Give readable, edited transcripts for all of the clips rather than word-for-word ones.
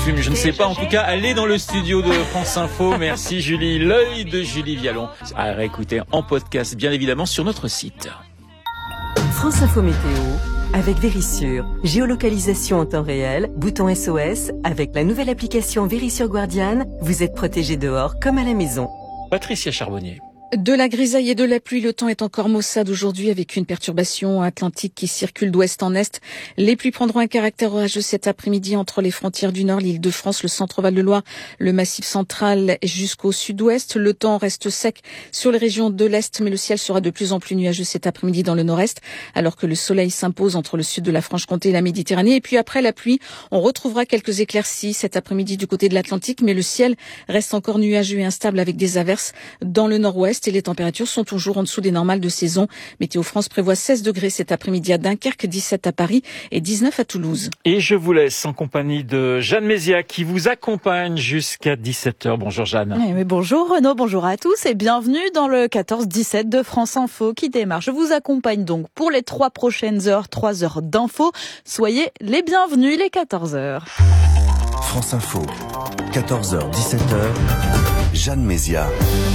fume, je ne sais pas. En tout cas, elle est dans le studio de France Info. Merci Julie. L'œil de Julie Vialon à réécouter en podcast, bien évidemment, sur notre site. France Info Météo avec Vérissure. Géolocalisation en temps réel, bouton SOS. Avec la nouvelle application Vérissure Guardian, vous êtes protégé dehors comme à la maison. Patricia Charbonnier. De la grisaille et de la pluie, le temps est encore maussade aujourd'hui avec une perturbation atlantique qui circule d'ouest en est. Les pluies prendront un caractère orageux cet après-midi entre les frontières du Nord, l'Île-de-France, le Centre-Val-de-Loire, le Massif central jusqu'au sud-ouest. Le temps reste sec sur les régions de l'Est, mais le ciel sera de plus en plus nuageux cet après-midi dans le Nord-Est, alors que le soleil s'impose entre le sud de la Franche-Comté et la Méditerranée. Et puis après la pluie, on retrouvera quelques éclaircies cet après-midi du côté de l'Atlantique, mais le ciel reste encore nuageux et instable avec des averses dans le Nord-Ouest. Et les températures sont toujours en dessous des normales de saison. Météo France prévoit 16 degrés cet après-midi à Dunkerque, 17 à Paris et 19 à Toulouse. Et je vous laisse en compagnie de Jeanne Mézia qui vous accompagne jusqu'à 17h. Bonjour Jeanne. Mais bonjour Renaud, bonjour à tous et bienvenue dans le 14-17 de France Info qui démarre. Je vous accompagne donc pour les 3 prochaines heures, 3 heures d'infos. Soyez les bienvenus, les 14h. France Info, 14h, 17h, Jeanne Mézia.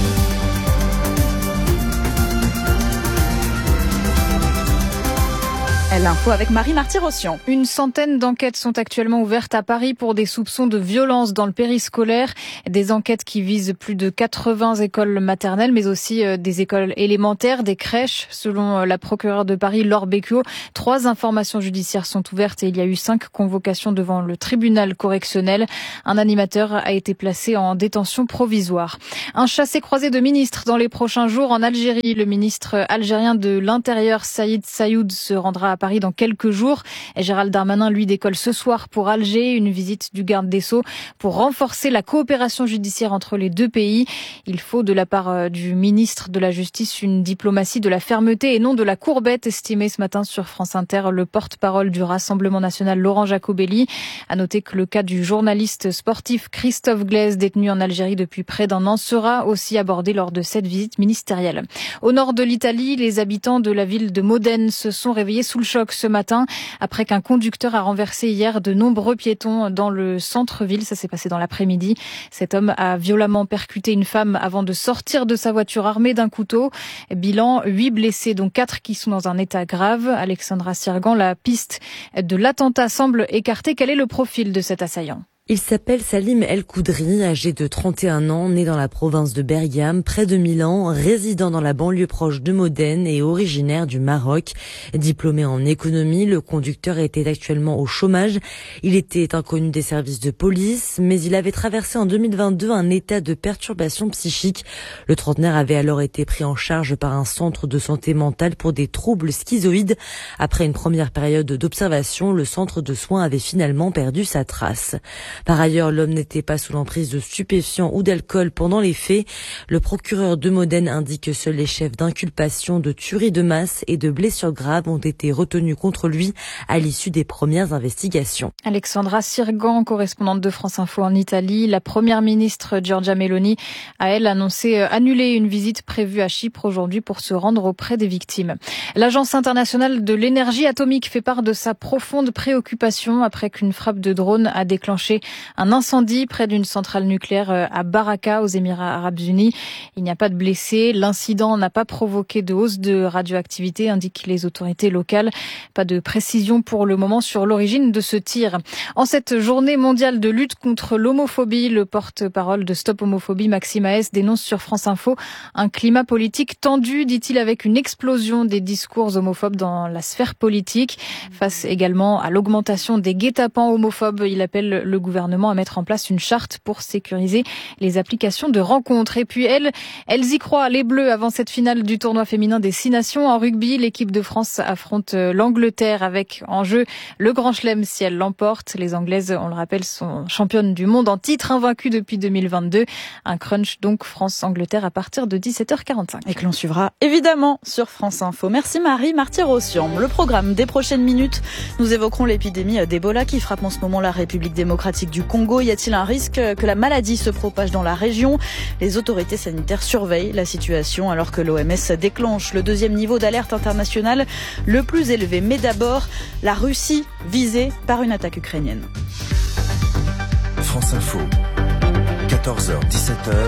L'info avec Marie Marty-Rossian. Une centaine d'enquêtes sont actuellement ouvertes à Paris pour des soupçons de violence dans le périscolaire. Des enquêtes qui visent plus de 80 écoles maternelles, mais aussi des écoles élémentaires, des crèches. Selon la procureure de Paris, Laure Becquio, 3 informations judiciaires sont ouvertes et il y a eu 5 convocations devant le tribunal correctionnel. Un animateur a été placé en détention provisoire. Un chassé-croisé de ministres dans les prochains jours en Algérie. Le ministre algérien de l'Intérieur, Saïd Sayoud, se rendra à Paris dans quelques jours. Et Gérald Darmanin, lui, décolle ce soir pour Alger, une visite du garde des Sceaux pour renforcer la coopération judiciaire entre les deux pays. Il faut de la part du ministre de la Justice une diplomatie de la fermeté et non de la courbette, estimé ce matin sur France Inter le porte-parole du Rassemblement national Laurent Jacobelli. À noter que le cas du journaliste sportif Christophe Glaise, détenu en Algérie depuis près d'un an, sera aussi abordé lors de cette visite ministérielle. Au nord de l'Italie, les habitants de la ville de Modène se sont réveillés sous le choc ce matin après qu'un conducteur a renversé hier de nombreux piétons dans le centre-ville. Ça s'est passé dans l'après-midi. Cet homme a violemment percuté une femme avant de sortir de sa voiture armée d'un couteau. Bilan, 8 blessés, dont 4 qui sont dans un état grave. Alexandra Sirgan, la piste de l'attentat semble écartée. Quel est le profil de cet assaillant ? Il s'appelle Salim El Koudri, âgé de 31 ans, né dans la province de Bergame, près de Milan, résident dans la banlieue proche de Modène et originaire du Maroc. Diplômé en économie, le conducteur était actuellement au chômage. Il était inconnu des services de police, mais il avait traversé en 2022 un état de perturbation psychique. Le trentenaire avait alors été pris en charge par un centre de santé mentale pour des troubles schizoïdes. Après une première période d'observation, le centre de soins avait finalement perdu sa trace. Par ailleurs, l'homme n'était pas sous l'emprise de stupéfiants ou d'alcool pendant les faits. Le procureur de Modène indique que seuls les chefs d'inculpation de tuerie de masse et de blessures graves ont été retenus contre lui à l'issue des premières investigations. Alexandra Sirgan, correspondante de France Info en Italie. La première ministre Giorgia Meloni a, elle, annoncé annuler une visite prévue à Chypre aujourd'hui pour se rendre auprès des victimes. L'Agence internationale de l'énergie atomique fait part de sa profonde préoccupation après qu'une frappe de drone a déclenché un incendie près d'une centrale nucléaire à Baraka, aux Émirats arabes unis. Il n'y a pas de blessés. L'incident n'a pas provoqué de hausse de radioactivité, indiquent les autorités locales. Pas de précision pour le moment sur l'origine de ce tir. En cette journée mondiale de lutte contre l'homophobie, le porte-parole de Stop Homophobie, Maxime Aes, dénonce sur France Info un climat politique tendu, dit-il, avec une explosion des discours homophobes dans la sphère politique. Face également à l'augmentation des guet-apens homophobes, il appelle le gouvernement à mettre en place une charte pour sécuriser les applications de rencontres. Et puis elles y croient, les Bleus, avant cette finale du tournoi féminin des 6 nations. En rugby, l'équipe de France affronte l'Angleterre avec en jeu le Grand Chelem si elle l'emporte. Les Anglaises, on le rappelle, sont championnes du monde en titre, invaincues depuis 2022. Un crunch donc France-Angleterre à partir de 17h45. Et que l'on suivra évidemment sur France Info. Merci Marie Marty-Rossian. Le programme des prochaines minutes, nous évoquerons l'épidémie d'Ebola qui frappe en ce moment la République démocratique du Congo. Y a-t-il un risque que la maladie se propage dans la région ? Les autorités sanitaires surveillent la situation alors que l'OMS déclenche le 2e niveau d'alerte internationale, le plus élevé. Mais d'abord, la Russie visée par une attaque ukrainienne. France Info, 14h, 17h,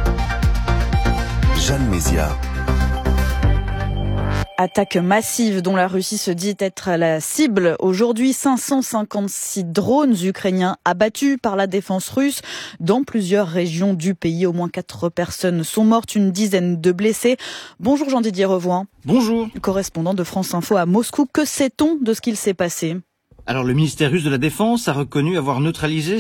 Jeanne Mézia. Attaque massive dont la Russie se dit être la cible. Aujourd'hui, 556 drones ukrainiens abattus par la défense russe dans plusieurs régions du pays. Au moins 4 personnes sont mortes, une dizaine de blessés. Bonjour Jean-Didier Revoin. Bonjour. Correspondant de France Info à Moscou. Que sait-on de ce qu'il s'est passé ? Alors le ministère russe de la Défense a reconnu avoir neutralisé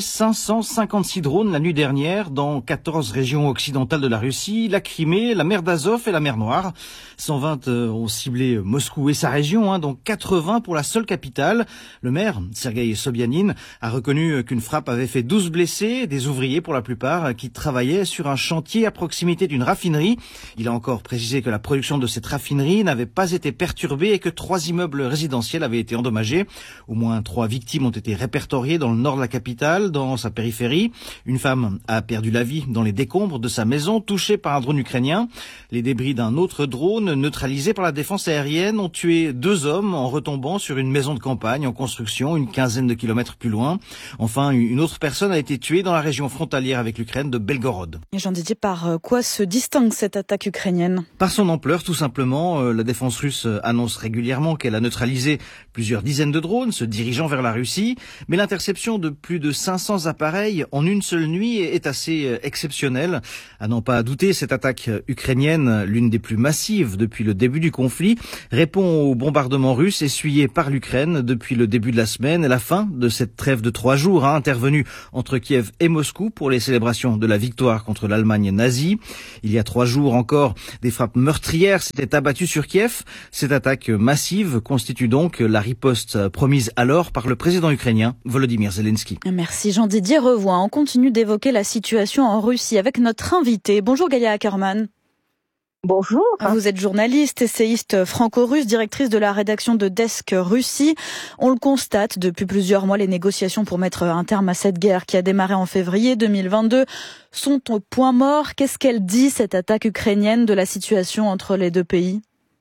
556 drones la nuit dernière dans 14 régions occidentales de la Russie, la Crimée, la mer d'Azov et la mer Noire. 120 ont ciblé Moscou et sa région, dont 80 pour la seule capitale. Le maire, Sergueï Sobyanin, a reconnu qu'une frappe avait fait 12 blessés, des ouvriers pour la plupart, qui travaillaient sur un chantier à proximité d'une raffinerie. Il a encore précisé que la production de cette raffinerie n'avait pas été perturbée et que 3 immeubles résidentiels avaient été endommagés. Au moins 3 victimes ont été répertoriées dans le nord de la capitale, dans sa périphérie. Une femme a perdu la vie dans les décombres de sa maison, touchée par un drone ukrainien. Les débris d'un autre drone, neutralisé par la défense aérienne, ont tué 2 hommes en retombant sur une maison de campagne en construction, une quinzaine de kilomètres plus loin. Enfin, une autre personne a été tuée dans la région frontalière avec l'Ukraine de Belgorod. Et Jean-Didier, par quoi se distingue cette attaque ukrainienne ? Par son ampleur, tout simplement. La défense russe annonce régulièrement qu'elle a neutralisé plusieurs dizaines de drones se dirigeant vers la Russie, mais l'interception de plus de 500 appareils en une seule nuit est assez exceptionnelle. À n'en pas douter, cette attaque ukrainienne, l'une des plus massives depuis le début du conflit, répond aux bombardements russes essuyés par l'Ukraine depuis le début de la semaine et la fin de cette trêve de 3 jours intervenue entre Kiev et Moscou pour les célébrations de la victoire contre l'Allemagne nazie. Il y a 3 jours encore, des frappes meurtrières s'étaient abattues sur Kiev. Cette attaque massive constitue donc la riposte promise alors par le président ukrainien Volodymyr Zelensky. Merci Jean-Didier Revoin. On continue d'évoquer la situation en Russie avec notre invité. Bonjour Gaïa Ackerman. Bonjour. Vous êtes journaliste, essayiste franco-russe, directrice de la rédaction de Desk Russie. On le constate depuis plusieurs mois, les négociations pour mettre un terme à cette guerre qui a démarré en février 2022 sont au point mort. Qu'est-ce qu'elle dit, cette attaque ukrainienne, de la situation entre les 2 pays ?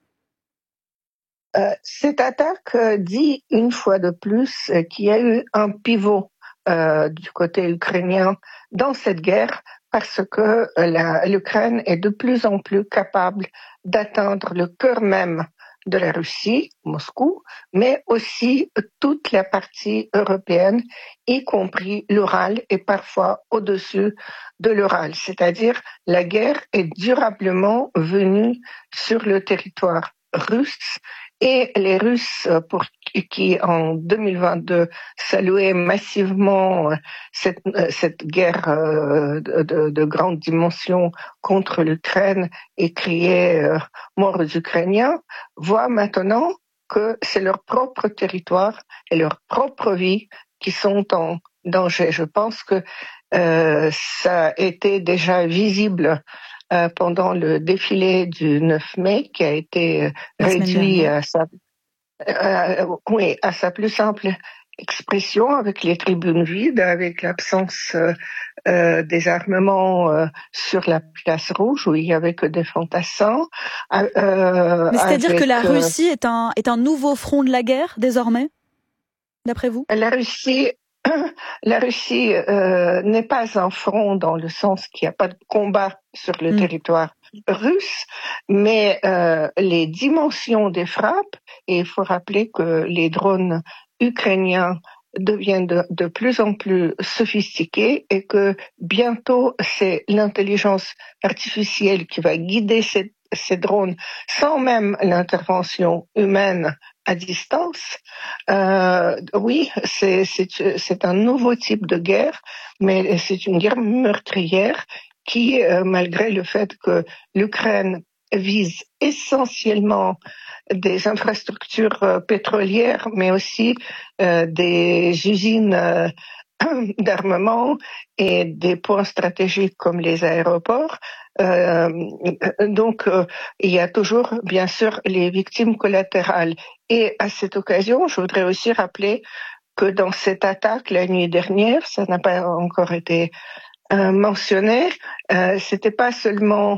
Cette attaque dit une fois de plus qu'il y a eu un pivot du côté ukrainien dans cette guerre parce que l'Ukraine est de plus en plus capable d'atteindre le cœur même de la Russie, Moscou, mais aussi toute la partie européenne, y compris l'Ural et parfois au-dessus de l'Ural. C'est-à-dire la guerre est durablement venue sur le territoire russe. Et les Russes, pour qui en 2022 saluaient massivement cette guerre de grande dimension contre l'Ukraine et criaient mort aux Ukrainiens, voient maintenant que c'est leur propre territoire et leur propre vie qui sont en danger. Je pense que ça a été déjà visible pendant le défilé du 9 mai, qui a été réduit à sa plus simple expression, avec les tribunes vides, avec l'absence des armements sur la place rouge, où il n'y avait que des fantassins. Mais c'est-à-dire que la Russie est un nouveau front de la guerre, désormais, d'après vous ? La Russie n'est pas un front dans le sens qu'il n'y a pas de combat sur le territoire russe, mais les dimensions des frappes, et il faut rappeler que les drones ukrainiens deviennent de plus en plus sophistiqués et que bientôt c'est l'intelligence artificielle qui va guider ces drones sans même l'intervention humaine à distance. Oui, c'est un nouveau type de guerre, mais c'est une guerre meurtrière qui, malgré le fait que l'Ukraine vise essentiellement des infrastructures pétrolières, mais aussi des usines d'armement et des points stratégiques comme les aéroports. Donc, il y a toujours, bien sûr, les victimes collatérales. Et à cette occasion, je voudrais aussi rappeler que dans cette attaque la nuit dernière, ça n'a pas encore été mentionné, c'était pas seulement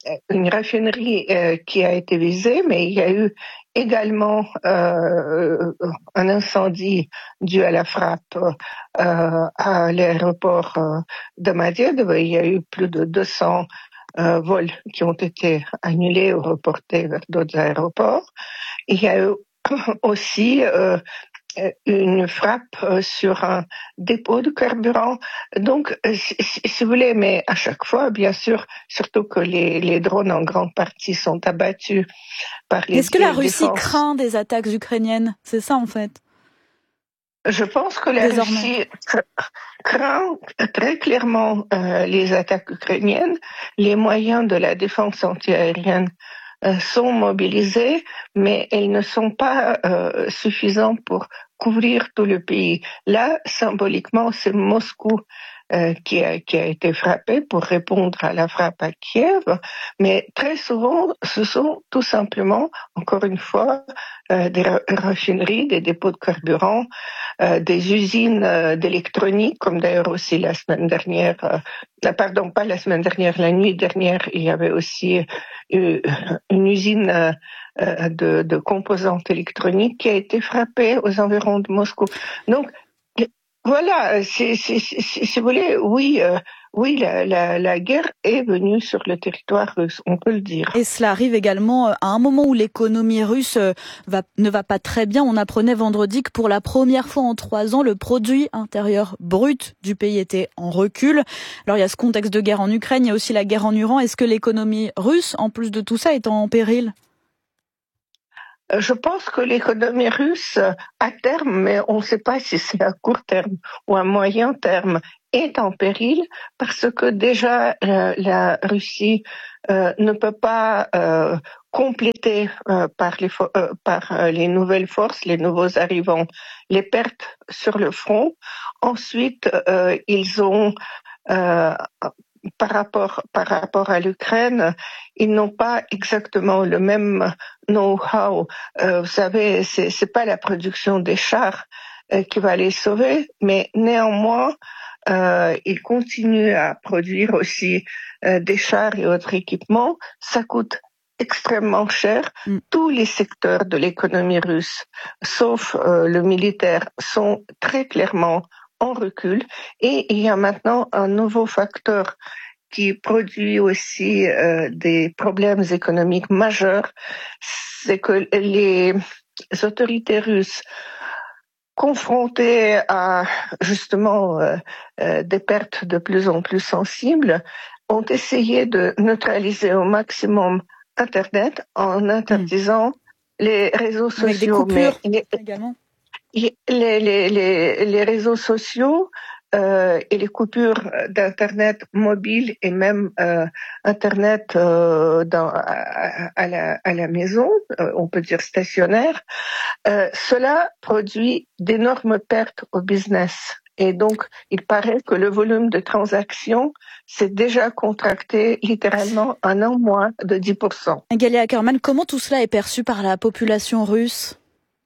une raffinerie qui a été visée, mais il y a eu également un incendie dû à la frappe à l'aéroport de Madrid. Il y a eu plus de 200 vols qui ont été annulés ou reportés vers d'autres aéroports. Il y a eu aussi une frappe sur un dépôt de carburant. Donc, si vous voulez, mais à chaque fois, bien sûr, surtout que les drones en grande partie sont abattus par les... Est-ce que la Russie craint des attaques ukrainiennes? C'est ça, en fait. Je pense que la Russie craint très clairement les attaques ukrainiennes. Les moyens de la défense antiaérienne sont mobilisés, mais elles ne sont pas suffisants pour couvrir tout le pays. Là, symboliquement, c'est Moscou qui a été frappé pour répondre à la frappe à Kiev, mais très souvent, ce sont tout simplement, encore une fois, des raffineries, des dépôts de carburant, des usines d'électronique, comme d'ailleurs aussi la semaine dernière, pas la semaine dernière, la nuit dernière, il y avait aussi une usine de composantes électroniques qui a été frappée aux environs de Moscou. Donc, voilà, si vous voulez, oui, la guerre est venue sur le territoire russe, on peut le dire. Et cela arrive également à un moment où l'économie russe ne va pas très bien. On apprenait vendredi que pour la première fois en 3 ans, le produit intérieur brut du pays était en recul. Alors il y a ce contexte de guerre en Ukraine, il y a aussi la guerre en Iran. Est-ce que l'économie russe, en plus de tout ça, est en péril ? Je pense que l'économie russe, à terme, mais on ne sait pas si c'est à court terme ou à moyen terme, est en péril parce que déjà la Russie ne peut pas compléter par les nouvelles forces, les nouveaux arrivants, les pertes sur le front. Ensuite, ils ont par rapport à l'Ukraine, ils n'ont pas exactement le même know-how. Vous savez, c'est pas la production des chars qui va les sauver, mais néanmoins, ils continuent à produire aussi des chars et autres équipements. Ça coûte extrêmement cher. Tous les secteurs de l'économie russe, sauf le militaire, sont très clairement en recul, et il y a maintenant un nouveau facteur qui produit aussi des problèmes économiques majeurs, c'est que les autorités russes, confrontées à justement des pertes de plus en plus sensibles, ont essayé de neutraliser au maximum Internet en interdisant les réseaux sociaux. Avec des coupures également. Les réseaux sociaux et les coupures d'Internet mobile et même Internet à la maison, on peut dire stationnaire, cela produit d'énormes pertes au business. Et donc, il paraît que le volume de transactions s'est déjà contracté littéralement en un mois de 10%. Galia Ackerman, comment tout cela est perçu par la population russe ?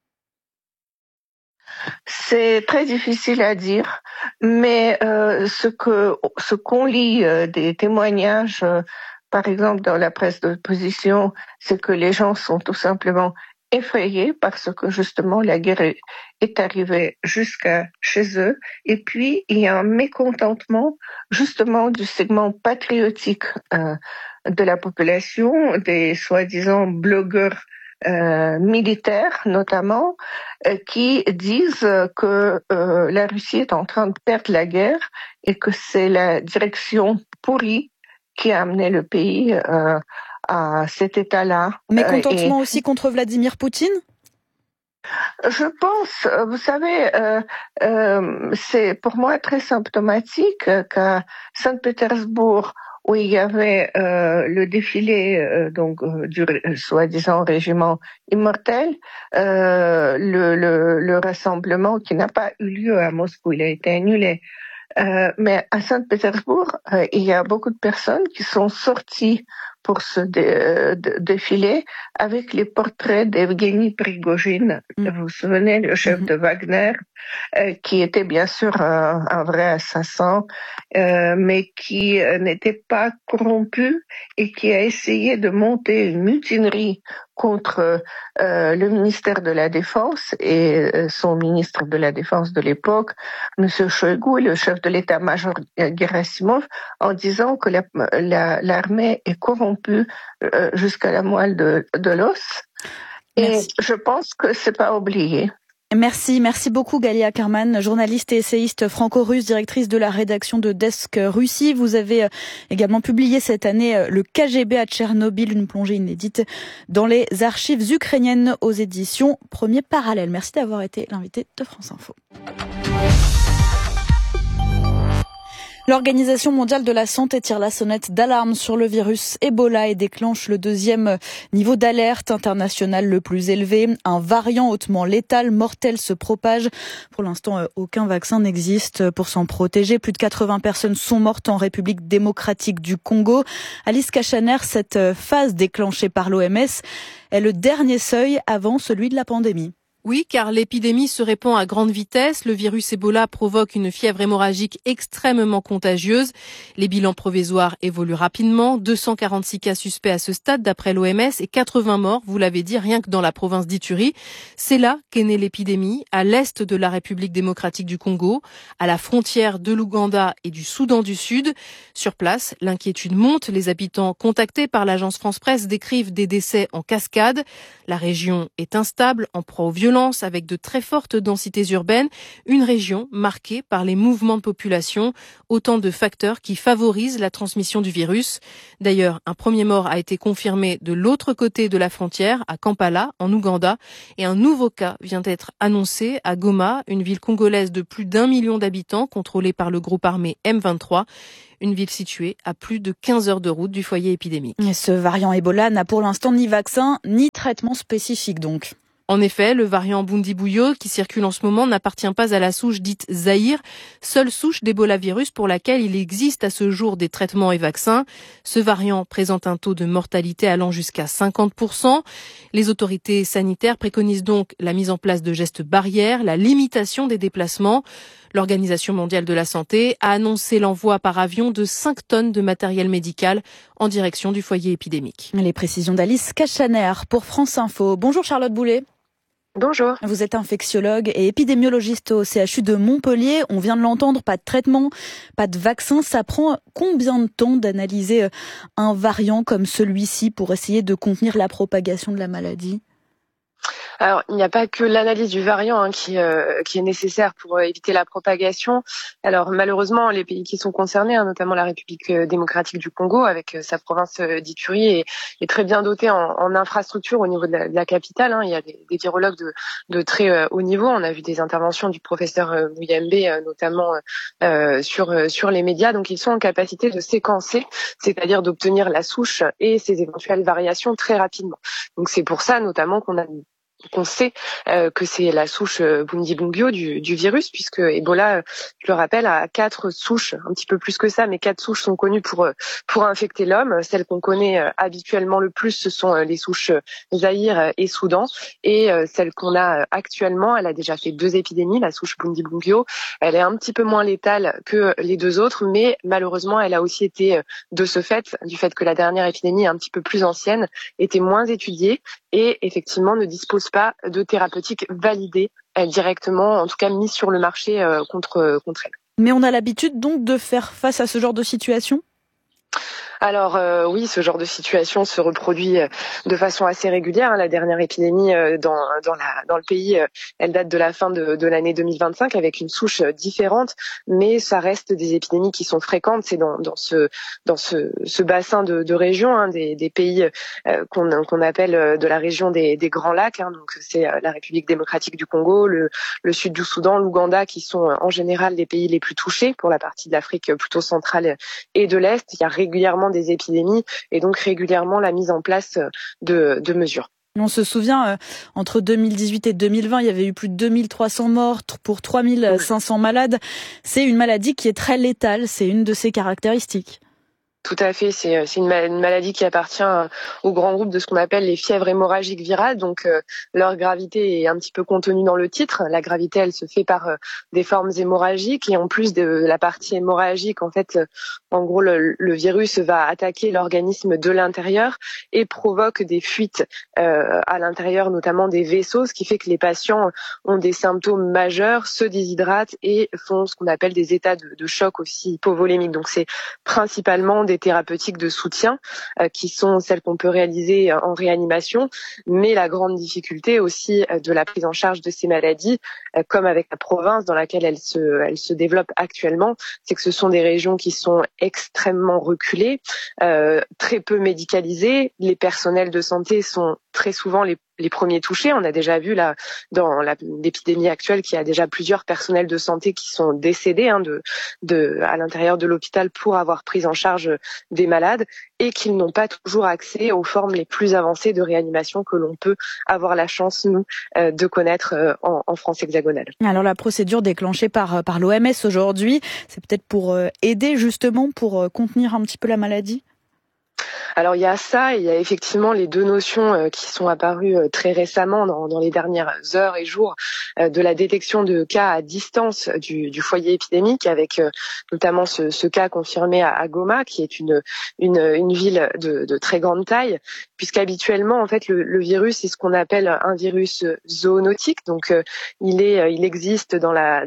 C'est très difficile à dire, mais ce qu'on lit des témoignages, par exemple dans la presse d'opposition, c'est que les gens sont tout simplement effrayés parce que justement la guerre est arrivée jusqu'à chez eux. Et puis il y a un mécontentement justement du segment patriotique de la population, des soi-disant blogueurs militaires notamment, qui disent que la Russie est en train de perdre la guerre et que c'est la direction pourrie qui a amené le pays à cet état-là. Mécontentement aussi contre Vladimir Poutine ? Je pense, vous savez, c'est pour moi très symptomatique qu'à Saint-Pétersbourg, où il y avait le défilé du soi-disant régiment immortel, le rassemblement qui n'a pas eu lieu à Moscou, il a été annulé. Mais à Saint-Pétersbourg, il y a beaucoup de personnes qui sont sorties pour ce défilé avec les portraits d'Evgeny Prigojine. Vous vous souvenez, le chef de Wagner, qui était bien sûr un vrai assassin, mais qui n'était pas corrompu et qui a essayé de monter une mutinerie contre le ministère de la Défense et son ministre de la Défense de l'époque, M. Shoigu, le chef de l'état-major Gerasimov, en disant que l'armée est corrompue jusqu'à la moelle de l'os. Et je pense que c'est pas oublié. Merci beaucoup Galia Ackerman, journaliste et essayiste franco-russe, directrice de la rédaction de Desk Russie. Vous avez également publié cette année Le KGB à Tchernobyl, une plongée inédite dans les archives ukrainiennes aux éditions Premier Parallèle. Merci d'avoir été l'invité de France Info. L'Organisation mondiale de la santé tire la sonnette d'alarme sur le virus Ebola et déclenche le 2e niveau d'alerte international le plus élevé. Un variant hautement létal, mortel se propage. Pour l'instant, aucun vaccin n'existe pour s'en protéger. Plus de 80 personnes sont mortes en République démocratique du Congo. Alice Kachaner, cette phase déclenchée par l'OMS est le dernier seuil avant celui de la pandémie. Oui, car l'épidémie se répand à grande vitesse. Le virus Ebola provoque une fièvre hémorragique extrêmement contagieuse. Les bilans provisoires évoluent rapidement. 246 cas suspects à ce stade d'après l'OMS et 80 morts, vous l'avez dit, rien que dans la province d'Ituri. C'est là qu'est née l'épidémie, à l'est de la République démocratique du Congo, à la frontière de l'Ouganda et du Soudan du Sud. Sur place, l'inquiétude monte. Les habitants contactés par l'agence France-Presse décrivent des décès en cascade. La région est instable, en proie aux violences, avec de très fortes densités urbaines, une région marquée par les mouvements de population, autant de facteurs qui favorisent la transmission du virus. D'ailleurs, un premier mort a été confirmé de l'autre côté de la frontière, à Kampala, en Ouganda, et un nouveau cas vient d'être annoncé à Goma, une ville congolaise de plus d'1 million d'habitants, contrôlée par le groupe armé M23. Une ville située à plus de 15 heures de route du foyer épidémique. Et ce variant Ebola n'a pour l'instant ni vaccin, ni traitement spécifique donc. En effet, le variant Bundibugyo qui circule en ce moment n'appartient pas à la souche dite Zaïre, seule souche d'Ebola virus pour laquelle il existe à ce jour des traitements et vaccins. Ce variant présente un taux de mortalité allant jusqu'à 50%. Les autorités sanitaires préconisent donc la mise en place de gestes barrières, la limitation des déplacements. L'Organisation mondiale de la santé a annoncé l'envoi par avion de 5 tonnes de matériel médical en direction du foyer épidémique. Les précisions d'Alice Kachaner pour France Info. Bonjour Charlotte Boulet. Bonjour. Vous êtes infectiologue et épidémiologiste au CHU de Montpellier. On vient de l'entendre, pas de traitement, pas de vaccin. Ça prend combien de temps d'analyser un variant comme celui-ci pour essayer de contenir la propagation de la maladie ? Alors, il n'y a pas que l'analyse du variant qui est nécessaire pour éviter la propagation. Alors, malheureusement, les pays qui sont concernés, notamment la République démocratique du Congo, avec sa province d'Ituri, est très bien dotée en infrastructures au niveau de la capitale. Il y a des virologues de très haut niveau. On a vu des interventions du professeur Muyembe, notamment sur les médias. Donc, ils sont en capacité de séquencer, c'est-à-dire d'obtenir la souche et ses éventuelles variations très rapidement. Donc, c'est pour ça, notamment, qu'on sait que c'est la souche Bundibugyo du virus, puisque Ebola, je le rappelle, a 4 souches, un petit peu plus que ça, mais 4 souches sont connues pour infecter l'homme. Celles qu'on connaît habituellement le plus, ce sont les souches Zaïre et Soudan, et celle qu'on a actuellement, elle a déjà fait 2 épidémies, la souche Bundibugyo. Elle est un petit peu moins létale que les 2 autres, mais malheureusement, elle a aussi été, du fait que la dernière épidémie est un petit peu plus ancienne, était moins étudiée et effectivement ne dispose pas de thérapeutiques validées directement, en tout cas mises sur le marché contre elle. Mais on a l'habitude donc de faire face à ce genre de situation ? Alors oui, ce genre de situation se reproduit de façon assez régulière. La dernière épidémie dans le pays, elle date de la fin de l'année 2025 avec une souche différente, mais ça reste des épidémies qui sont fréquentes. C'est dans ce bassin de régions, des pays qu'on appelle de la région des Grands Lacs. Donc c'est la République démocratique du Congo, le sud du Soudan, l'Ouganda, qui sont en général les pays les plus touchés pour la partie de l'Afrique plutôt centrale et de l'Est. Il y a régulièrement des épidémies et donc régulièrement la mise en place de mesures. On se souvient, entre 2018 et 2020, il y avait eu plus de 2300 morts pour 3500 malades. C'est une maladie qui est très létale, c'est une de ses caractéristiques. Tout à fait, c'est une maladie qui appartient au grand groupe de ce qu'on appelle les fièvres hémorragiques virales. Donc leur gravité est un petit peu contenue dans le titre. La gravité, elle se fait par des formes hémorragiques, et en plus de la partie hémorragique, en fait, en gros, le virus va attaquer l'organisme de l'intérieur et provoque des fuites à l'intérieur, notamment des vaisseaux, ce qui fait que les patients ont des symptômes majeurs, se déshydratent et font ce qu'on appelle des états de choc aussi hypovolémiques. Donc c'est principalement des thérapeutiques de soutien qui sont celles qu'on peut réaliser en réanimation, mais la grande difficulté aussi de la prise en charge de ces maladies, comme avec la province dans laquelle elle se développe actuellement, c'est que ce sont des régions qui sont extrêmement reculées, très peu médicalisées. Les personnels de santé sont très souvent les premiers touchés. On a déjà vu là dans l'épidémie actuelle qu'il y a déjà plusieurs personnels de santé qui sont décédés à l'intérieur de l'hôpital pour avoir pris en charge des malades, et qu'ils n'ont pas toujours accès aux formes les plus avancées de réanimation que l'on peut avoir la chance, nous, de connaître en France hexagonale. Alors la procédure déclenchée par l'OMS aujourd'hui, c'est peut-être pour aider justement, pour contenir un petit peu la maladie ? Alors il y a ça, et il y a effectivement les deux notions qui sont apparues très récemment dans les dernières heures et jours, de la détection de cas à distance du foyer épidémique, avec notamment ce cas confirmé à Goma, qui est une ville de très grande taille, puisqu'habituellement en fait le virus, c'est ce qu'on appelle un virus zoonotique. Donc il existe dans la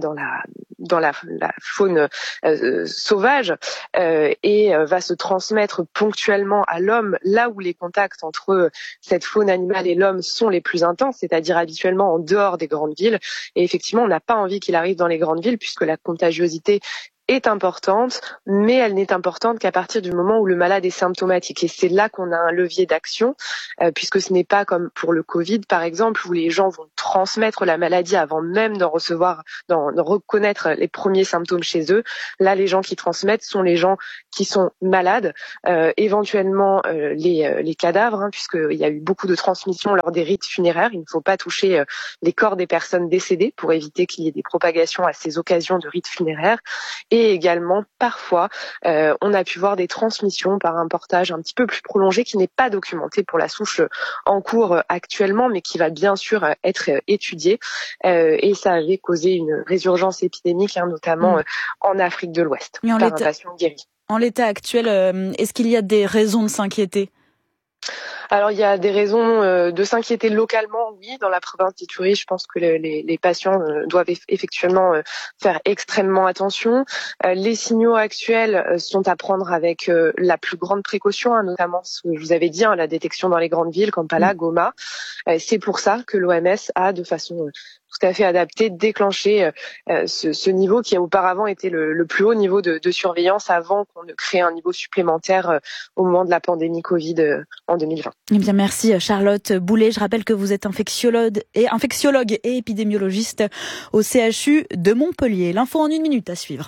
faune sauvage et va se transmettre ponctuellement à l'homme, là où les contacts entre cette faune animale et l'homme sont les plus intenses, c'est-à-dire habituellement en dehors des grandes villes. Et effectivement, on n'a pas envie qu'il arrive dans les grandes villes, puisque la contagiosité est importante, mais elle n'est importante qu'à partir du moment où le malade est symptomatique. Et c'est là qu'on a un levier d'action, puisque ce n'est pas comme pour le Covid, par exemple, où les gens vont transmettre la maladie avant même d'en reconnaître les premiers symptômes chez eux. Là, les gens qui transmettent sont les gens qui sont malades, éventuellement les cadavres, puisqu'il y a eu beaucoup de transmissions lors des rites funéraires. Il ne faut pas toucher les corps des personnes décédées pour éviter qu'il y ait des propagations à ces occasions de rites funéraires. Et également, parfois, on a pu voir des transmissions par un portage un petit peu plus prolongé, qui n'est pas documenté pour la souche en cours actuellement, mais qui va bien sûr être étudié. Et ça avait causé une résurgence épidémique, notamment en Afrique de l'Ouest, par un patient guéri. En l'état actuel, est-ce qu'il y a des raisons de s'inquiéter ? Alors il y a des raisons de s'inquiéter localement, oui. Dans la province d'Ituri, je pense que les patients doivent effectivement faire extrêmement attention. Les signaux actuels sont à prendre avec la plus grande précaution, notamment ce que je vous avais dit, la détection dans les grandes villes, Kampala, Goma. C'est pour ça que l'OMS a, de façon tout à fait adaptée, déclenché ce niveau qui a auparavant été le plus haut niveau de surveillance, avant qu'on ne crée un niveau supplémentaire au moment de la pandémie Covid en 2020. Eh bien, merci Charlotte Boulet. Je rappelle que vous êtes infectiologue et épidémiologiste au CHU de Montpellier. L'info en 1 minute à suivre.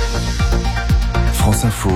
France Info,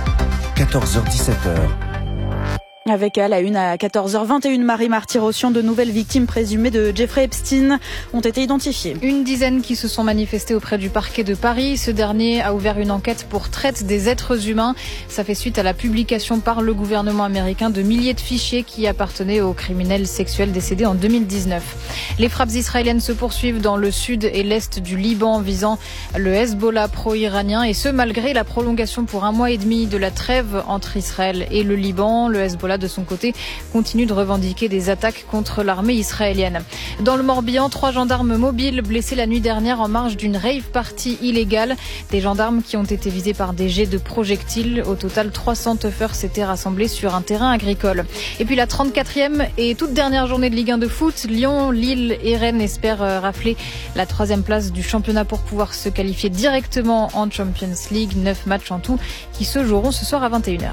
14h-17h. Avec à la une à 14h21, Marie Marty-Rossian, de nouvelles victimes présumées de Jeffrey Epstein ont été identifiées. Une dizaine qui se sont manifestées auprès du parquet de Paris. Ce dernier a ouvert une enquête pour traite des êtres humains. Ça fait suite à la publication par le gouvernement américain de milliers de fichiers qui appartenaient aux criminels sexuels décédés en 2019. Les frappes israéliennes se poursuivent dans le sud et l'est du Liban, visant le Hezbollah pro-iranien, et ce malgré la prolongation pour 1 mois et demi de la trêve entre Israël et le Liban. Le Hezbollah, de son côté, continue de revendiquer des attaques contre l'armée israélienne. Dans le Morbihan, 3 gendarmes mobiles blessés la nuit dernière en marge d'une rave party illégale. Des gendarmes qui ont été visés par des jets de projectiles. Au total, 300 teufeurs s'étaient rassemblés sur un terrain agricole. Et puis la 34e et toute dernière journée de Ligue 1 de foot. Lyon, Lille et Rennes espèrent rafler la 3e place du championnat pour pouvoir se qualifier directement en Champions League. 9 matchs en tout qui se joueront ce soir à 21h.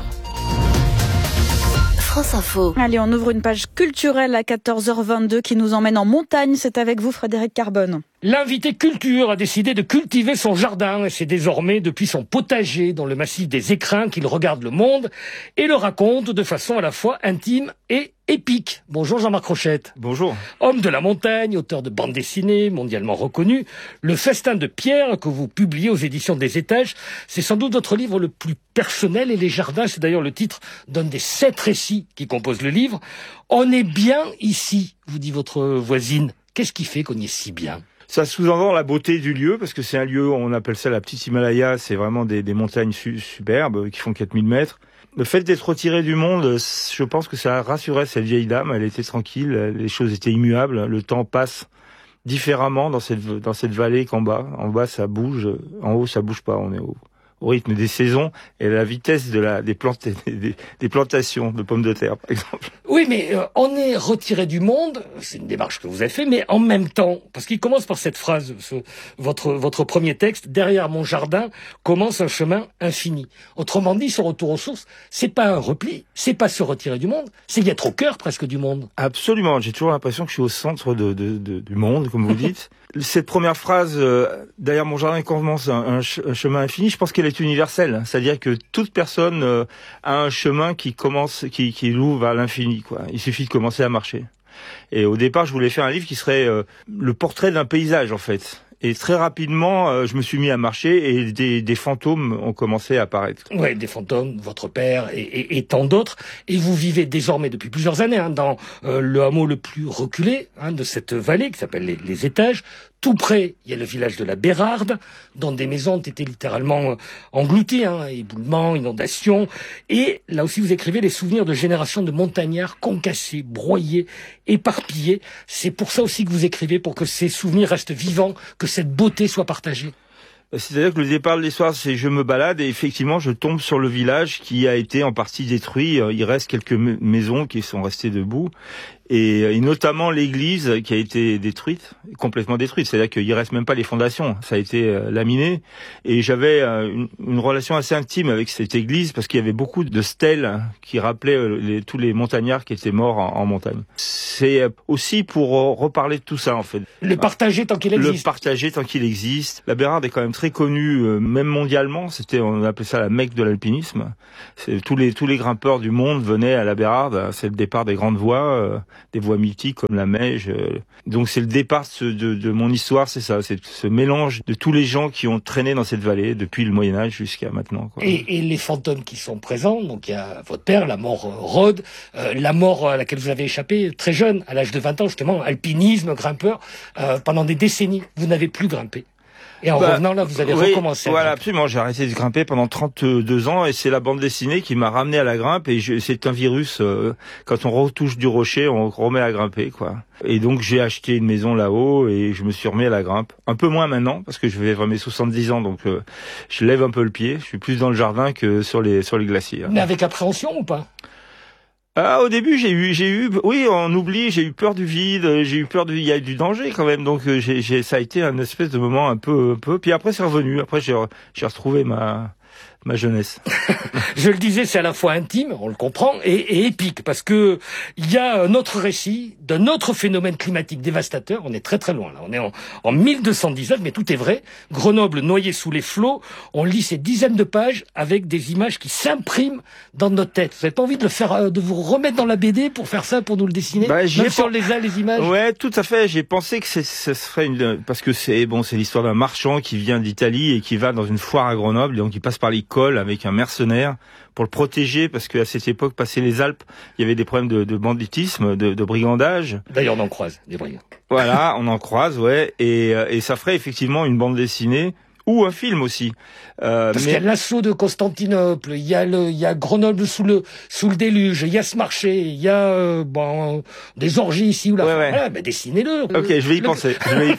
France Info. Allez, on ouvre une page culturelle à 14h22 qui nous emmène en montagne. C'est avec vous, Frédéric Carbone. L'invité culture a décidé de cultiver son jardin, et c'est désormais depuis son potager dans le massif des Écrins qu'il regarde le monde et le raconte de façon à la fois intime et Épique. Bonjour Jean-Marc Rochette. Bonjour. Homme de la montagne, auteur de bande dessinée, mondialement reconnu. Le Festin de Pierre, que vous publiez aux éditions des Étages, c'est sans doute votre livre le plus personnel, et Les Jardins, c'est d'ailleurs le titre d'un des 7 récits qui composent le livre. On est bien ici, vous dit votre voisine. Qu'est-ce qui fait qu'on y est si bien ? Ça sous-entend la beauté du lieu, parce que c'est un lieu, on appelle ça la petite Himalaya, c'est vraiment des montagnes superbes qui font 4000 mètres. Le fait d'être retiré du monde, je pense que ça rassurait cette vieille dame. Elle était tranquille, les choses étaient immuables. Le temps passe différemment dans cette vallée qu'en bas. En bas, ça bouge. En haut, ça bouge pas. On est au rythme des saisons et la vitesse des plantations de pommes de terre, par exemple. Oui, mais on est retiré du monde, c'est une démarche que vous avez fait, mais en même temps, parce qu'il commence par cette phrase, votre premier texte, derrière mon jardin commence un chemin infini. Autrement dit, ce retour aux sources, c'est pas un repli, c'est pas se retirer du monde, c'est y être au cœur presque du monde. Absolument, j'ai toujours l'impression que je suis au centre du monde, comme vous dites. Cette première phrase, derrière mon jardin commence un chemin infini, je pense qu'elle est universelle. C'est-à-dire que toute personne a un chemin qui l'ouvre à l'infini, quoi. Il suffit de commencer à marcher. Et au départ, je voulais faire un livre qui serait le portrait d'un paysage, en fait. Et très rapidement, je me suis mis à marcher et des fantômes ont commencé à apparaître. Ouais, des fantômes, votre père et tant d'autres. Et vous vivez désormais depuis plusieurs années dans le hameau le plus reculé de cette vallée qui s'appelle les Étages. Tout près, il y a le village de la Bérarde, dont des maisons ont été littéralement englouties, éboulements, inondations. Et là aussi, vous écrivez les souvenirs de générations de montagnards concassés, broyés, éparpillés. C'est pour ça aussi que vous écrivez, pour que ces souvenirs restent vivants, que cette beauté soit partagée. C'est-à-dire que le départ de l'histoire, c'est je me balade et effectivement, je tombe sur le village qui a été en partie détruit. Il reste quelques maisons qui sont restées debout. Et notamment l'église qui a été détruite, complètement détruite. C'est-à-dire qu'il reste même pas les fondations. Ça a été laminé. Et j'avais une relation assez intime avec cette église parce qu'il y avait beaucoup de stèles qui rappelaient tous les montagnards qui étaient morts en montagne. C'est aussi pour reparler de tout ça, en fait. Le partager tant qu'il existe. Le partager tant qu'il existe. La Bérarde est quand même très connue, même mondialement. On appelait ça la Mecque de l'alpinisme. Tous les grimpeurs du monde venaient à la Bérarde. C'est le départ des grandes voies. Des voies mythiques comme la Meije. Donc c'est le départ de mon histoire, c'est ça, c'est ce mélange de tous les gens qui ont traîné dans cette vallée depuis le Moyen-Âge jusqu'à maintenant, quoi. Et les fantômes qui sont présents, donc il y a votre père, la mort Rhodes, la mort à laquelle vous avez échappé très jeune, à l'âge de 20 ans justement, alpinisme, grimpeur, pendant des décennies, vous n'avez plus grimpé. Et en revenant là, vous avez recommencé. Voilà, absolument. J'ai arrêté de grimper pendant 32 ans et c'est la bande dessinée qui m'a ramené à la grimpe et c'est un virus. Quand on retouche du rocher, on remet à grimper, quoi. Et donc j'ai acheté une maison là-haut et je me suis remis à la grimpe. Un peu moins maintenant parce que je vais vers mes 70 ans, donc je lève un peu le pied. Je suis plus dans le jardin que sur les glaciers. Mais avec appréhension ou pas? Au début, oui, on oublie, j'ai eu peur du vide, il y a du danger quand même, donc ça a été un espèce de moment un peu, puis après c'est revenu, après j'ai retrouvé ma jeunesse. Je le disais, c'est à la fois intime, on le comprend, et épique, parce que il y a un autre récit d'un autre phénomène climatique dévastateur. On est très très loin là, on est en 1219, mais tout est vrai. Grenoble noyée sous les flots. On lit ces dizaines de pages avec des images qui s'impriment dans notre tête. Vous n'avez pas envie de vous remettre dans la BD pour faire ça, pour nous le dessiner, même si on les a, les images? Ouais, tout à fait. J'ai pensé que ça serait parce que c'est l'histoire d'un marchand qui vient d'Italie et qui va dans une foire à Grenoble, donc il passe par l'école avec un mercenaire pour le protéger parce qu'à cette époque, passé les Alpes, il y avait des problèmes de banditisme, de brigandage. D'ailleurs, on en croise des brigands. Voilà, on en croise, ouais, et ça ferait effectivement une bande dessinée ou un film aussi. Parce qu'il y a l'assaut de Constantinople, il y a Grenoble sous le déluge, il y a ce marché, il y a des orgies ici ou là. Ouais. Voilà, dessinez-le. Ok, je vais y penser.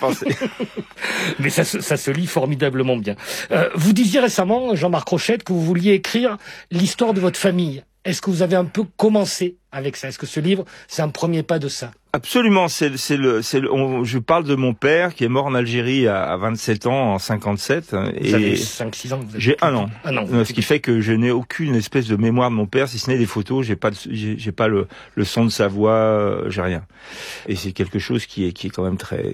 Mais ça se lit formidablement bien. Vous disiez récemment, Jean-Marc Rochette, que vous vouliez écrire l'histoire de votre famille. Est-ce que vous avez un peu commencé avec ça? Est-ce que ce livre, c'est un premier pas de ça? Absolument, je parle de mon père qui est mort en Algérie à 27 ans en 57. Vous avez 5-6 ans? J'ai un an. Ce qui fait que je n'ai aucune espèce de mémoire de mon père, si ce n'est des photos. J'ai pas le son de sa voix, j'ai rien. Et c'est quelque chose qui est quand même très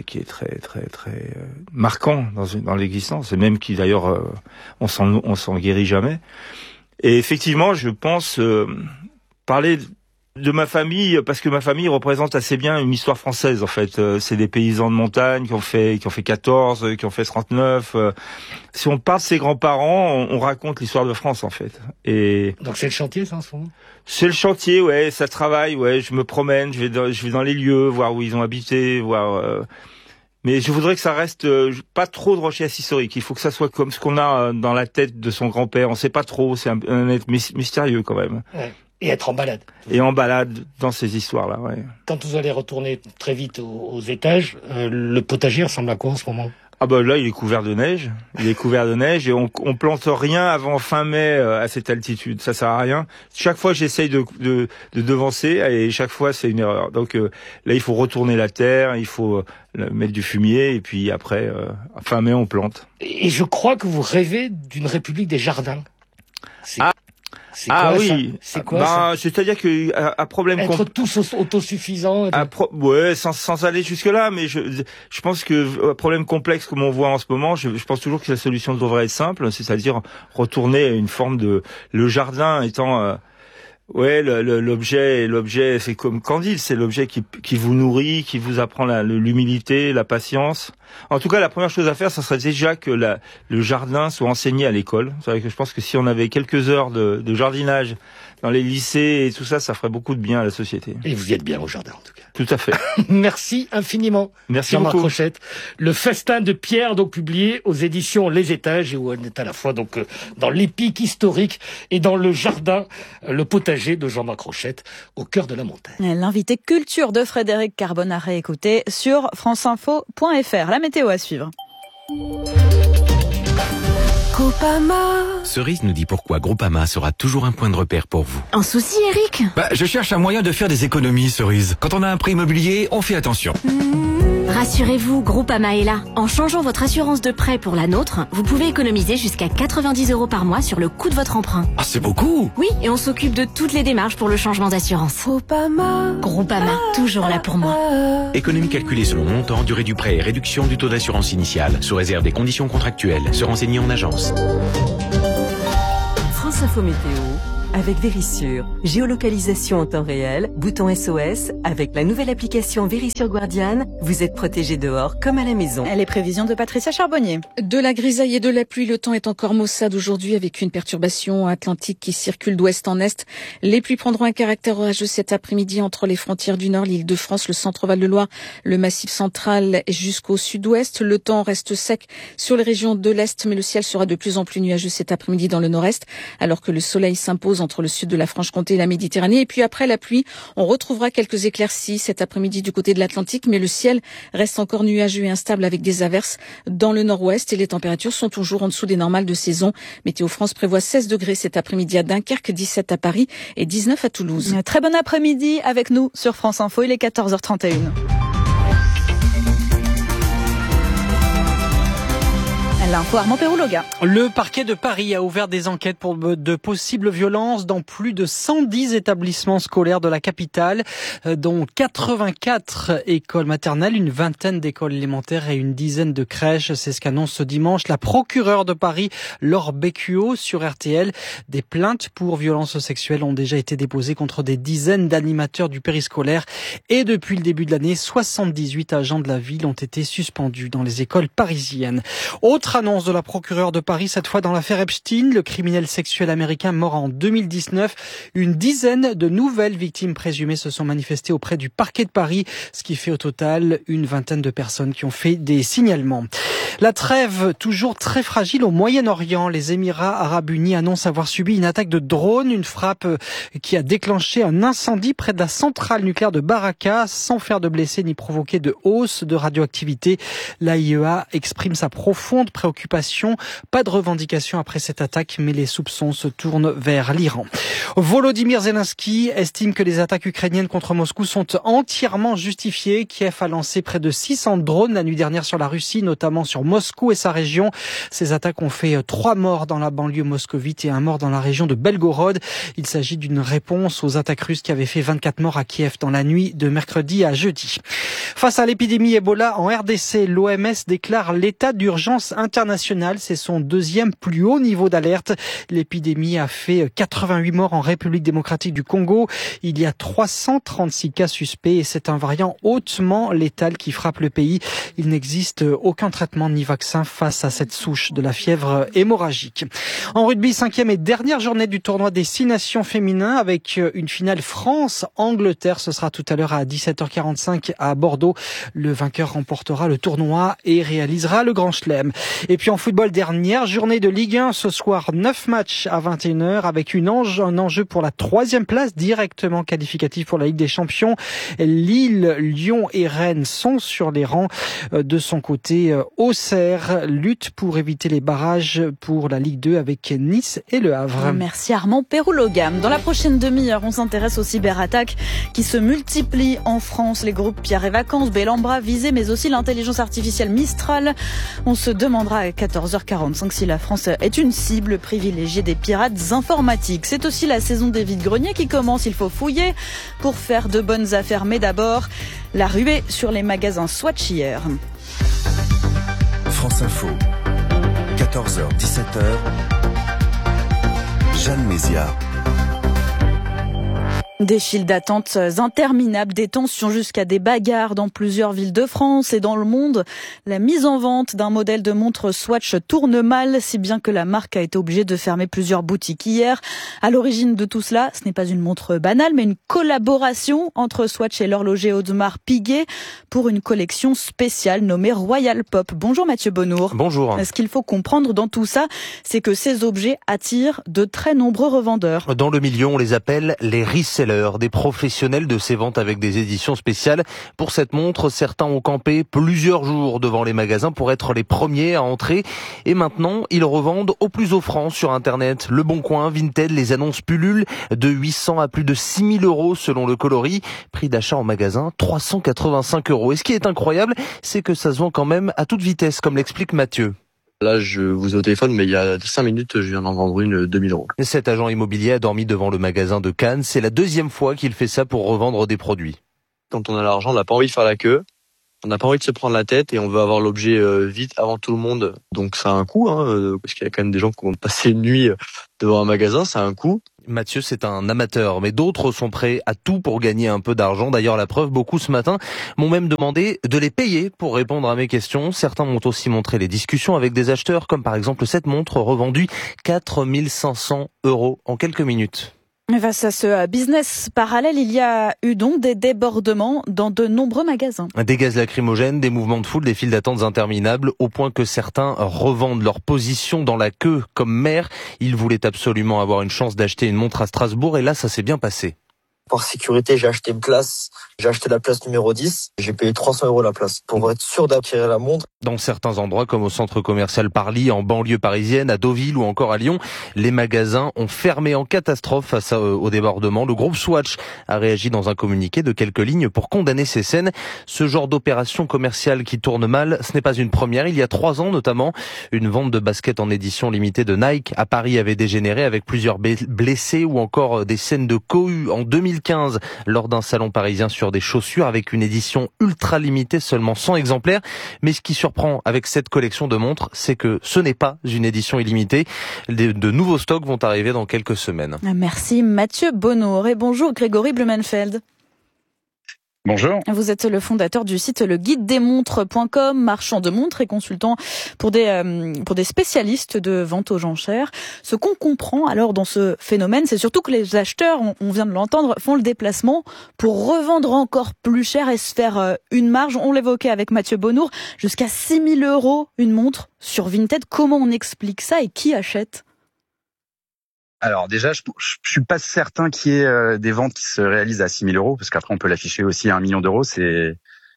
marquant dans l'existence. Et même qui d'ailleurs, on s'en guérit jamais. Et effectivement, je pense parler De ma famille, parce que ma famille représente assez bien une histoire française, en fait. C'est des paysans de montagne qui ont fait 14, qui ont fait 39. Si on parle de ses grands-parents, on raconte l'histoire de France, en fait. Et donc c'est le chantier, ça, en ce moment? C'est le chantier, ouais, ça travaille, ouais. Je me promène, je vais dans les lieux, voir où ils ont habité, voir. Mais je voudrais que ça reste pas trop de recherche historique. Il faut que ça soit comme ce qu'on a dans la tête de son grand-père. On sait pas trop, c'est un être mystérieux quand même. Ouais. Et être en balade. Et en balade dans ces histoires-là, ouais. Quand vous allez retourner très vite aux étages, le potager ressemble à quoi en ce moment? Ah bah là, il est couvert de neige. Et on plante rien avant fin mai à cette altitude. Ça sert à rien. Chaque fois, j'essaye de devancer et chaque fois, c'est une erreur. Donc là, il faut retourner la terre, il faut mettre du fumier et puis après, fin mai, on plante. Et je crois que vous rêvez d'une république des jardins. C'est quoi, oui. C'est quoi ça? C'est-à-dire que à problème être tous autosuffisants. Ouais, sans aller jusque là, mais je pense que problème complexe comme on voit en ce moment, je pense toujours que la solution devrait être simple, c'est-à-dire retourner à une forme de le jardin étant l'objet c'est comme Candide, c'est l'objet qui vous nourrit, qui vous apprend l'humilité, la patience. En tout cas, la première chose à faire, ça serait déjà que le jardin soit enseigné à l'école. C'est vrai que je pense que si on avait quelques heures de jardinage dans les lycées et tout ça, ça ferait beaucoup de bien à la société. Et vous y êtes bien au jardin, en tout cas. Tout à fait. Merci infiniment. Merci Jean-Marc beaucoup. Rochette. Le festin de Pierre, donc publié aux éditions Les Étages, et où on est à la fois donc dans l'épique historique et dans le jardin, le potager de Jean-Marc Rochette, au cœur de la montagne. L'invité culture de Frédéric Carbone à réécouter sur franceinfo.fr. La météo à suivre. Groupama. Cerise nous dit pourquoi Groupama sera toujours un point de repère pour vous. Un souci, Eric? Je cherche un moyen de faire des économies, Cerise. Quand on a un prêt immobilier, on fait attention. Rassurez-vous, Groupama est là. En changeant votre assurance de prêt pour la nôtre, vous pouvez économiser jusqu'à 90 € par mois sur le coût de votre emprunt. Ah, c'est beaucoup! Oui, et on s'occupe de toutes les démarches pour le changement d'assurance. Groupama, toujours là pour moi. Économie calculée selon montant, durée du prêt et réduction du taux d'assurance initiale, sous réserve des conditions contractuelles. Se renseigner en agence. France Info Météo avec Vérissure. Géolocalisation en temps réel, bouton SOS. Avec la nouvelle application Vérissure Guardian, vous êtes protégé dehors comme à la maison. Les prévisions de Patricia Charbonnier. De la grisaille et de la pluie, le temps est encore maussade aujourd'hui avec une perturbation atlantique qui circule d'ouest en est. Les pluies prendront un caractère orageux cet après-midi entre les frontières du Nord, l'Île-de-France, le Centre-Val de Loire, le Massif central jusqu'au sud-ouest. Le temps reste sec sur les régions de l'Est, mais le ciel sera de plus en plus nuageux cet après-midi dans le Nord-Est, alors que le soleil s'impose entre le sud de la Franche-Comté et la Méditerranée. Et puis après la pluie, on retrouvera quelques éclaircies cet après-midi du côté de l'Atlantique, mais le ciel reste encore nuageux et instable avec des averses dans le nord-ouest et les températures sont toujours en dessous des normales de saison. Météo France prévoit 16 degrés cet après-midi à Dunkerque, 17 à Paris et 19 à Toulouse. Très bon après-midi avec nous sur France Info, il est 14h31. L'info Armand Pérouloga. Le parquet de Paris a ouvert des enquêtes pour de possibles violences dans plus de 110 établissements scolaires de la capitale, dont 84 écoles maternelles, une vingtaine d'écoles élémentaires et une dizaine de crèches. C'est ce qu'annonce ce dimanche la procureure de Paris, Laure Bécuot, sur RTL. Des plaintes pour violences sexuelles ont déjà été déposées contre des dizaines d'animateurs du périscolaire. Et depuis le début de l'année, 78 agents de la ville ont été suspendus dans les écoles parisiennes. Autre annonce de la procureure de Paris, cette fois dans l'affaire Epstein, le criminel sexuel américain mort en 2019. Une dizaine de nouvelles victimes présumées se sont manifestées auprès du parquet de Paris, ce qui fait au total une vingtaine de personnes qui ont fait des signalements. La trêve toujours très fragile au Moyen-Orient. Les Émirats arabes unis annoncent avoir subi une attaque de drone, une frappe qui a déclenché un incendie près de la centrale nucléaire de Baraka, sans faire de blessés ni provoquer de hausse de radioactivité. L'AIEA exprime sa profonde préoccupation. Pas de revendication après cette attaque, mais les soupçons se tournent vers l'Iran. Volodymyr Zelensky estime que les attaques ukrainiennes contre Moscou sont entièrement justifiées. Kiev a lancé près de 600 drones la nuit dernière sur la Russie, notamment sur Moscou et sa région. Ces attaques ont fait 3 morts dans la banlieue moscovite et 1 mort dans la région de Belgorod. Il s'agit d'une réponse aux attaques russes qui avaient fait 24 morts à Kiev dans la nuit de mercredi à jeudi. Face à l'épidémie Ebola en RDC, l'OMS déclare l'état d'urgence international. C'est son 2e plus haut niveau d'alerte. L'épidémie a fait 88 morts Nord en République démocratique du Congo. Il y a 336 cas suspects et c'est un variant hautement létal qui frappe le pays. Il n'existe aucun traitement ni vaccin face à cette souche de la fièvre hémorragique. En rugby, 5e et dernière journée du tournoi des 6 nations féminins avec une finale France-Angleterre. Ce sera tout à l'heure à 17h45 à Bordeaux. Le vainqueur remportera le tournoi et réalisera le Grand Chelem. Et puis en football, dernière journée de Ligue 1. Ce soir, 9 matchs à 21h avec un enjeu pour la 3e place directement qualificatif pour la Ligue des Champions. Lille, Lyon et Rennes sont sur les rangs. De son côté, Auxerre lutte pour éviter les barrages pour la Ligue 2 avec Nice et Le Havre. Merci Armand Péroulogam. Dans la prochaine demi-heure, on s'intéresse aux cyberattaques qui se multiplient en France. Les groupes Pierre et Vacances, Bellambra, Visé, mais aussi l'intelligence artificielle Mistral. On se demandera à 14h45 si la France est une cible privilégiée des pirates informatiques. C'est aussi la saison des vides-greniers qui commence. Il faut fouiller pour faire de bonnes affaires. Mais d'abord, la ruée sur les magasins Swatch hier. France Info, 14h, 17h, Jeanne Méziard. Des files d'attente interminables, des tensions jusqu'à des bagarres dans plusieurs villes de France et dans le monde. La mise en vente d'un modèle de montre Swatch tourne mal, si bien que la marque a été obligée de fermer plusieurs boutiques hier. À l'origine de tout cela, ce n'est pas une montre banale, mais une collaboration entre Swatch et l'horloger Audemars Piguet pour une collection spéciale nommée Royal Pop. Bonjour Mathieu Bonnour. Bonjour. Ce qu'il faut comprendre dans tout ça, c'est que ces objets attirent de très nombreux revendeurs. Dans le milieu, on les appelle les resellers, des professionnels de ces ventes avec des éditions spéciales. Pour cette montre, certains ont campé plusieurs jours devant les magasins pour être les premiers à entrer. Et maintenant, ils revendent au plus offrant sur Internet. Le Bon Coin, Vinted, les annonces pullulent de 800 à plus de 6 000 euros selon le coloris. Prix d'achat en magasin, 385 euros. Et ce qui est incroyable, c'est que ça se vend quand même à toute vitesse, comme l'explique Mathieu. Là, je vous ai au téléphone, mais il y a 5 minutes, je viens d'en vendre une 2000 euros. Cet agent immobilier a dormi devant le magasin de Cannes. C'est la 2e fois qu'il fait ça pour revendre des produits. Quand on a l'argent, on n'a pas envie de faire la queue. On n'a pas envie de se prendre la tête et on veut avoir l'objet vite avant tout le monde. Donc ça a un coût, parce qu'il y a quand même des gens qui ont passé une nuit devant un magasin, ça a un coût. Mathieu, c'est un amateur, mais d'autres sont prêts à tout pour gagner un peu d'argent. D'ailleurs, la preuve, beaucoup ce matin m'ont même demandé de les payer pour répondre à mes questions. Certains m'ont aussi montré les discussions avec des acheteurs, comme par exemple cette montre revendue 4 500 euros en quelques minutes. Face à ce business parallèle, il y a eu donc des débordements dans de nombreux magasins. Des gaz lacrymogènes, des mouvements de foule, des files d'attente interminables, au point que certains revendent leur position dans la queue comme maire. Ils voulaient absolument avoir une chance d'acheter une montre à Strasbourg et là, ça s'est bien passé. Par sécurité, j'ai acheté une place. J'ai acheté la place numéro 10. J'ai payé 300 euros la place pour être sûr d'acquérir la montre. Dans certains endroits, comme au centre commercial Parly, en banlieue parisienne, à Deauville ou encore à Lyon, les magasins ont fermé en catastrophe face au débordement. Le groupe Swatch a réagi dans un communiqué de quelques lignes pour condamner ces scènes. Ce genre d'opération commerciale qui tourne mal, ce n'est pas une première. Il y a 3 ans notamment, une vente de baskets en édition limitée de Nike à Paris avait dégénéré avec plusieurs blessés ou encore des scènes de cohue en 2015 lors d'un salon parisien sur des chaussures avec une édition ultra limitée, seulement 100 exemplaires. Mais ce qui surprend avec cette collection de montres, c'est que ce n'est pas une édition illimitée. De nouveaux stocks vont arriver dans quelques semaines. Merci Mathieu Bonnour et bonjour Grégory Blumenfeld. Bonjour. Vous êtes le fondateur du site leguidesmontres.com, marchand de montres et consultant pour des spécialistes de vente aux enchères. Ce qu'on comprend alors dans ce phénomène, c'est surtout que les acheteurs, on vient de l'entendre, font le déplacement pour revendre encore plus cher et se faire une marge. On l'évoquait avec Mathieu Bonnour, jusqu'à 6 000 euros une montre sur Vinted. Comment on explique ça et qui achète ? Alors déjà, je suis pas certain qu'il y ait des ventes qui se réalisent à 6 000 euros, parce qu'après on peut l'afficher aussi à 1 million d'euros. On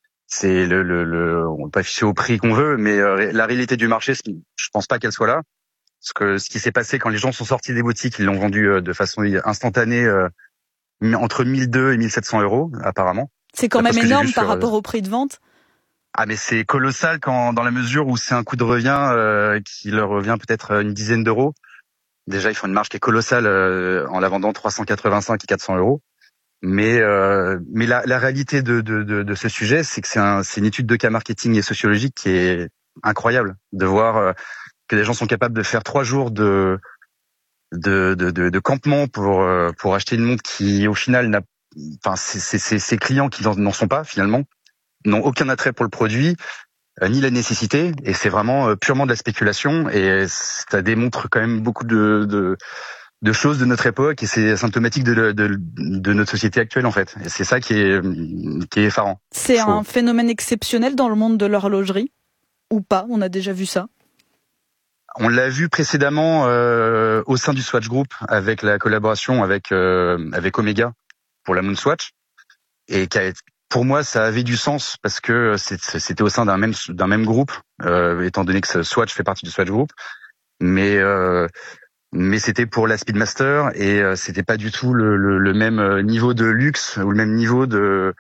peut afficher au prix qu'on veut, mais la réalité du marché, je pense pas qu'elle soit là. Parce que ce qui s'est passé quand les gens sont sortis des boutiques, ils l'ont vendu de façon instantanée entre 1 200 et 1 700 euros apparemment. C'est quand même énorme par rapport au prix de vente. Ah mais c'est colossal dans la mesure où c'est un coût de revient qui leur revient peut-être une dizaine d'euros. Déjà, ils font une marge qui est colossale en la vendant 385 et 400 euros. Mais la réalité de ce sujet, c'est que c'est une étude de cas marketing et sociologique qui est incroyable de voir que les gens sont capables de faire 3 jours de de campement pour acheter une montre qui au final n'a, enfin ces clients qui n'en sont pas finalement, n'ont aucun attrait pour le produit ni la nécessité, et c'est vraiment purement de la spéculation, et ça démontre quand même beaucoup de choses de notre époque, et c'est symptomatique de notre société actuelle en fait. Et c'est ça qui est effarant. C'est un phénomène exceptionnel dans le monde de l'horlogerie ou pas? On a déjà vu ça? On l'a vu précédemment au sein du Swatch Group avec la collaboration avec Omega pour la Moonswatch, et pour moi ça avait du sens parce que c'était au sein d'un même groupe, étant donné que Swatch fait partie du Swatch Group, mais c'était pour la Speedmaster, et c'était pas du tout le même niveau de luxe ou le même niveau de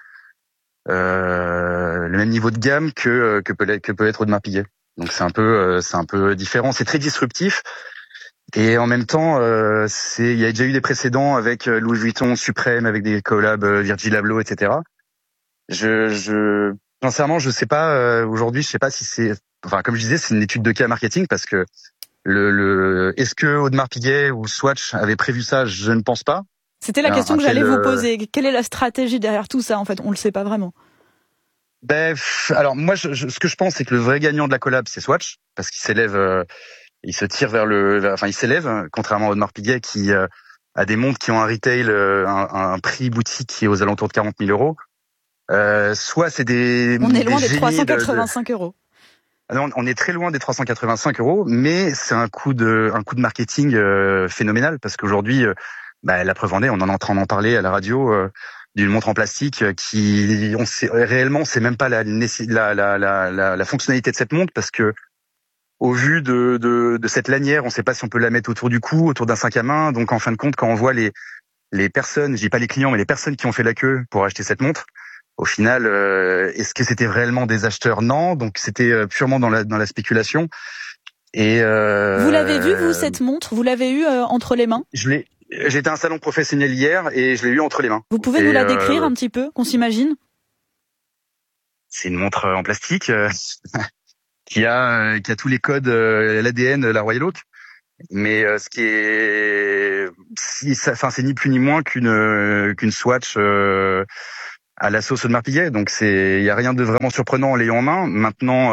gamme que peut être Audemars Piguet. Donc c'est un peu différent, c'est très disruptif, et en même temps il y a déjà eu des précédents avec Louis Vuitton, Suprême, avec des collabs Virgil Abloh, etc. Sincèrement, je sais pas aujourd'hui, je sais pas si c'est, enfin comme je disais, c'est une étude de cas marketing, parce que est-ce que Audemars Piguet ou Swatch avait prévu ça? Je ne pense pas. C'était la question que j'allais vous poser. Quelle est la stratégie derrière tout ça? En fait, on le sait pas vraiment. Alors moi, ce que je pense, c'est que le vrai gagnant de la collab, c'est Swatch, parce qu'il s'élève, il se tire il s'élève, contrairement à Audemars Piguet qui a des montres qui ont un retail, un prix boutique qui est aux alentours de 40 000 euros. Soit c'est on est loin des 385 euros. Non, on est très loin des 385 euros, mais c'est un coup de marketing phénoménal, parce qu'aujourd'hui, la preuve en est, on en est en train d'en parler à la radio, d'une montre en plastique qui, réellement, c'est même pas la fonctionnalité de cette montre, parce que au vu de cette lanière, on sait pas si on peut la mettre autour du cou, autour d'un sac à main. Donc en fin de compte, quand on voit les personnes, je dis pas les clients, mais les personnes qui ont fait la queue pour acheter cette montre, au final, est-ce que c'était réellement des acheteurs? Non, donc c'était purement dans la spéculation. Et vous l'avez vu, vous, cette montre? Vous l'avez eu entre les mains? J'étais à un salon professionnel hier et je l'ai eu entre les mains. Vous pouvez nous la décrire un petit peu, qu'on s'imagine? C'est une montre en plastique qui a tous les codes, l'ADN, la Royal Oak. Mais ce qui est, c'est ni plus ni moins qu'une Swatch à la sauce Audemars Piguet. Donc il y a rien de vraiment surprenant en l'ayant en main. Maintenant,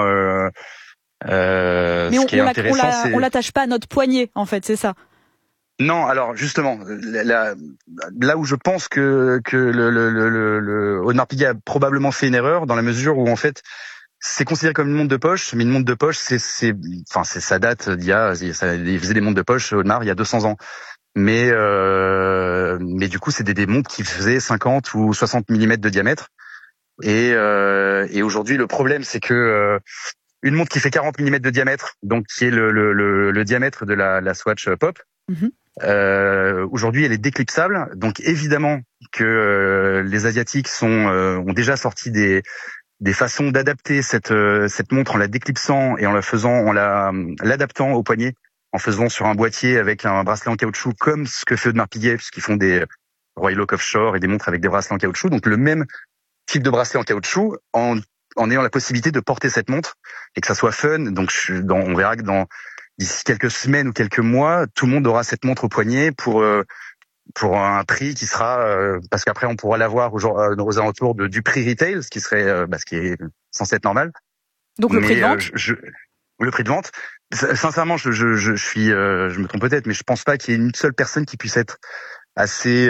mais on l'attache pas à notre poignet, en fait, c'est ça? Non, alors justement, là où je pense que le Audemars Piguet a probablement fait une erreur, dans la mesure où en fait c'est considéré comme une montre de poche, mais une montre de poche, ça date il faisait des montres de poche Audemars il y a 200 ans. Mais du coup, c'est des montres qui faisaient 50 ou 60 mm de diamètre. Et aujourd'hui, le problème, c'est que une montre qui fait 40 mm de diamètre, donc qui est le diamètre de la Swatch Pop, aujourd'hui, elle est déclipsable. Donc évidemment que les Asiatiques ont déjà sorti des façons d'adapter cette montre en la déclipsant et en l'adaptant au poignet, en faisant sur un boîtier avec un bracelet en caoutchouc, comme ce que fait Audemars Piguet, puisqu'ils font des Royal Oak Offshore et des montres avec des bracelets en caoutchouc. Donc le même type de bracelet en caoutchouc, en ayant la possibilité de porter cette montre et que ça soit fun. Donc on verra que d'ici quelques semaines ou quelques mois, tout le monde aura cette montre au poignet pour un prix qui sera, parce qu'après on pourra l'avoir aux alentours du prix retail, ce qui serait ce qui est censé être normal. Donc le prix de vente. Le prix de vente. Sincèrement, je me trompe peut-être, mais je pense pas qu'il y ait une seule personne qui puisse être assez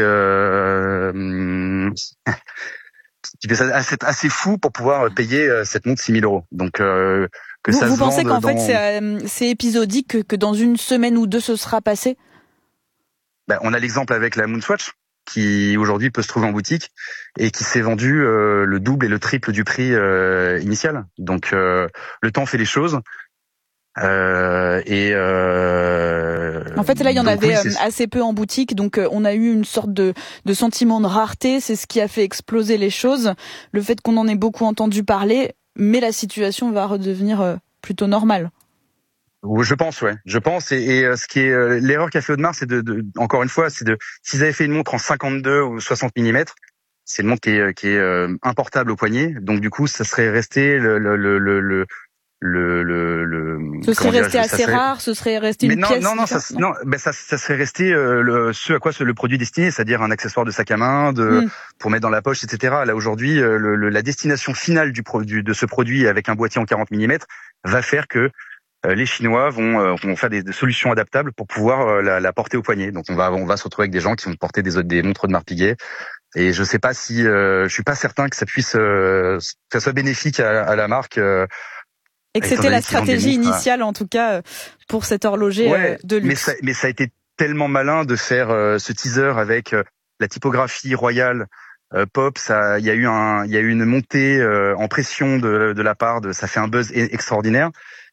assez fou pour pouvoir payer cette montre 6 000 euros. Donc vous pensez qu'en fait c'est épisodique, que dans une semaine ou deux ce sera passé? On a l'exemple avec la Moonswatch, qui aujourd'hui peut se trouver en boutique et qui s'est vendue le double et le triple du prix initial. Donc le temps fait les choses. En fait, là, il y en avait assez peu en boutique, donc on a eu une sorte de sentiment de rareté. C'est ce qui a fait exploser les choses. Le fait qu'on en ait beaucoup entendu parler, mais la situation va redevenir plutôt normale. Je pense, ouais. Je pense, et ce qui est l'erreur qu'a fait Audemars, c'est encore une fois, s'ils avaient fait une montre en 52 ou 60 mm, c'est une montre qui est importable au poignet, donc du coup, ça serait resté Ce serait resté assez rare, ce serait resté une pièce. Ça serait resté ce à quoi le produit est destiné, c'est-à-dire un accessoire de sac à main, pour mettre dans la poche, etc. Là aujourd'hui, la destination finale de ce produit avec un boîtier en 40 mm va faire que les Chinois vont faire des solutions adaptables pour pouvoir la porter au poignet. Donc on va se retrouver avec des gens qui vont porter des montres de marque Piguet. Et je sais pas si je suis pas certain que ça puisse que ça soit bénéfique à la marque. Et que c'était la stratégie initiale, en tout cas, pour cet horloger de luxe. Mais ça a été tellement malin de faire ce teaser avec la typographie royale pop. Il y a eu une montée en pression de la part ça fait un buzz extraordinaire.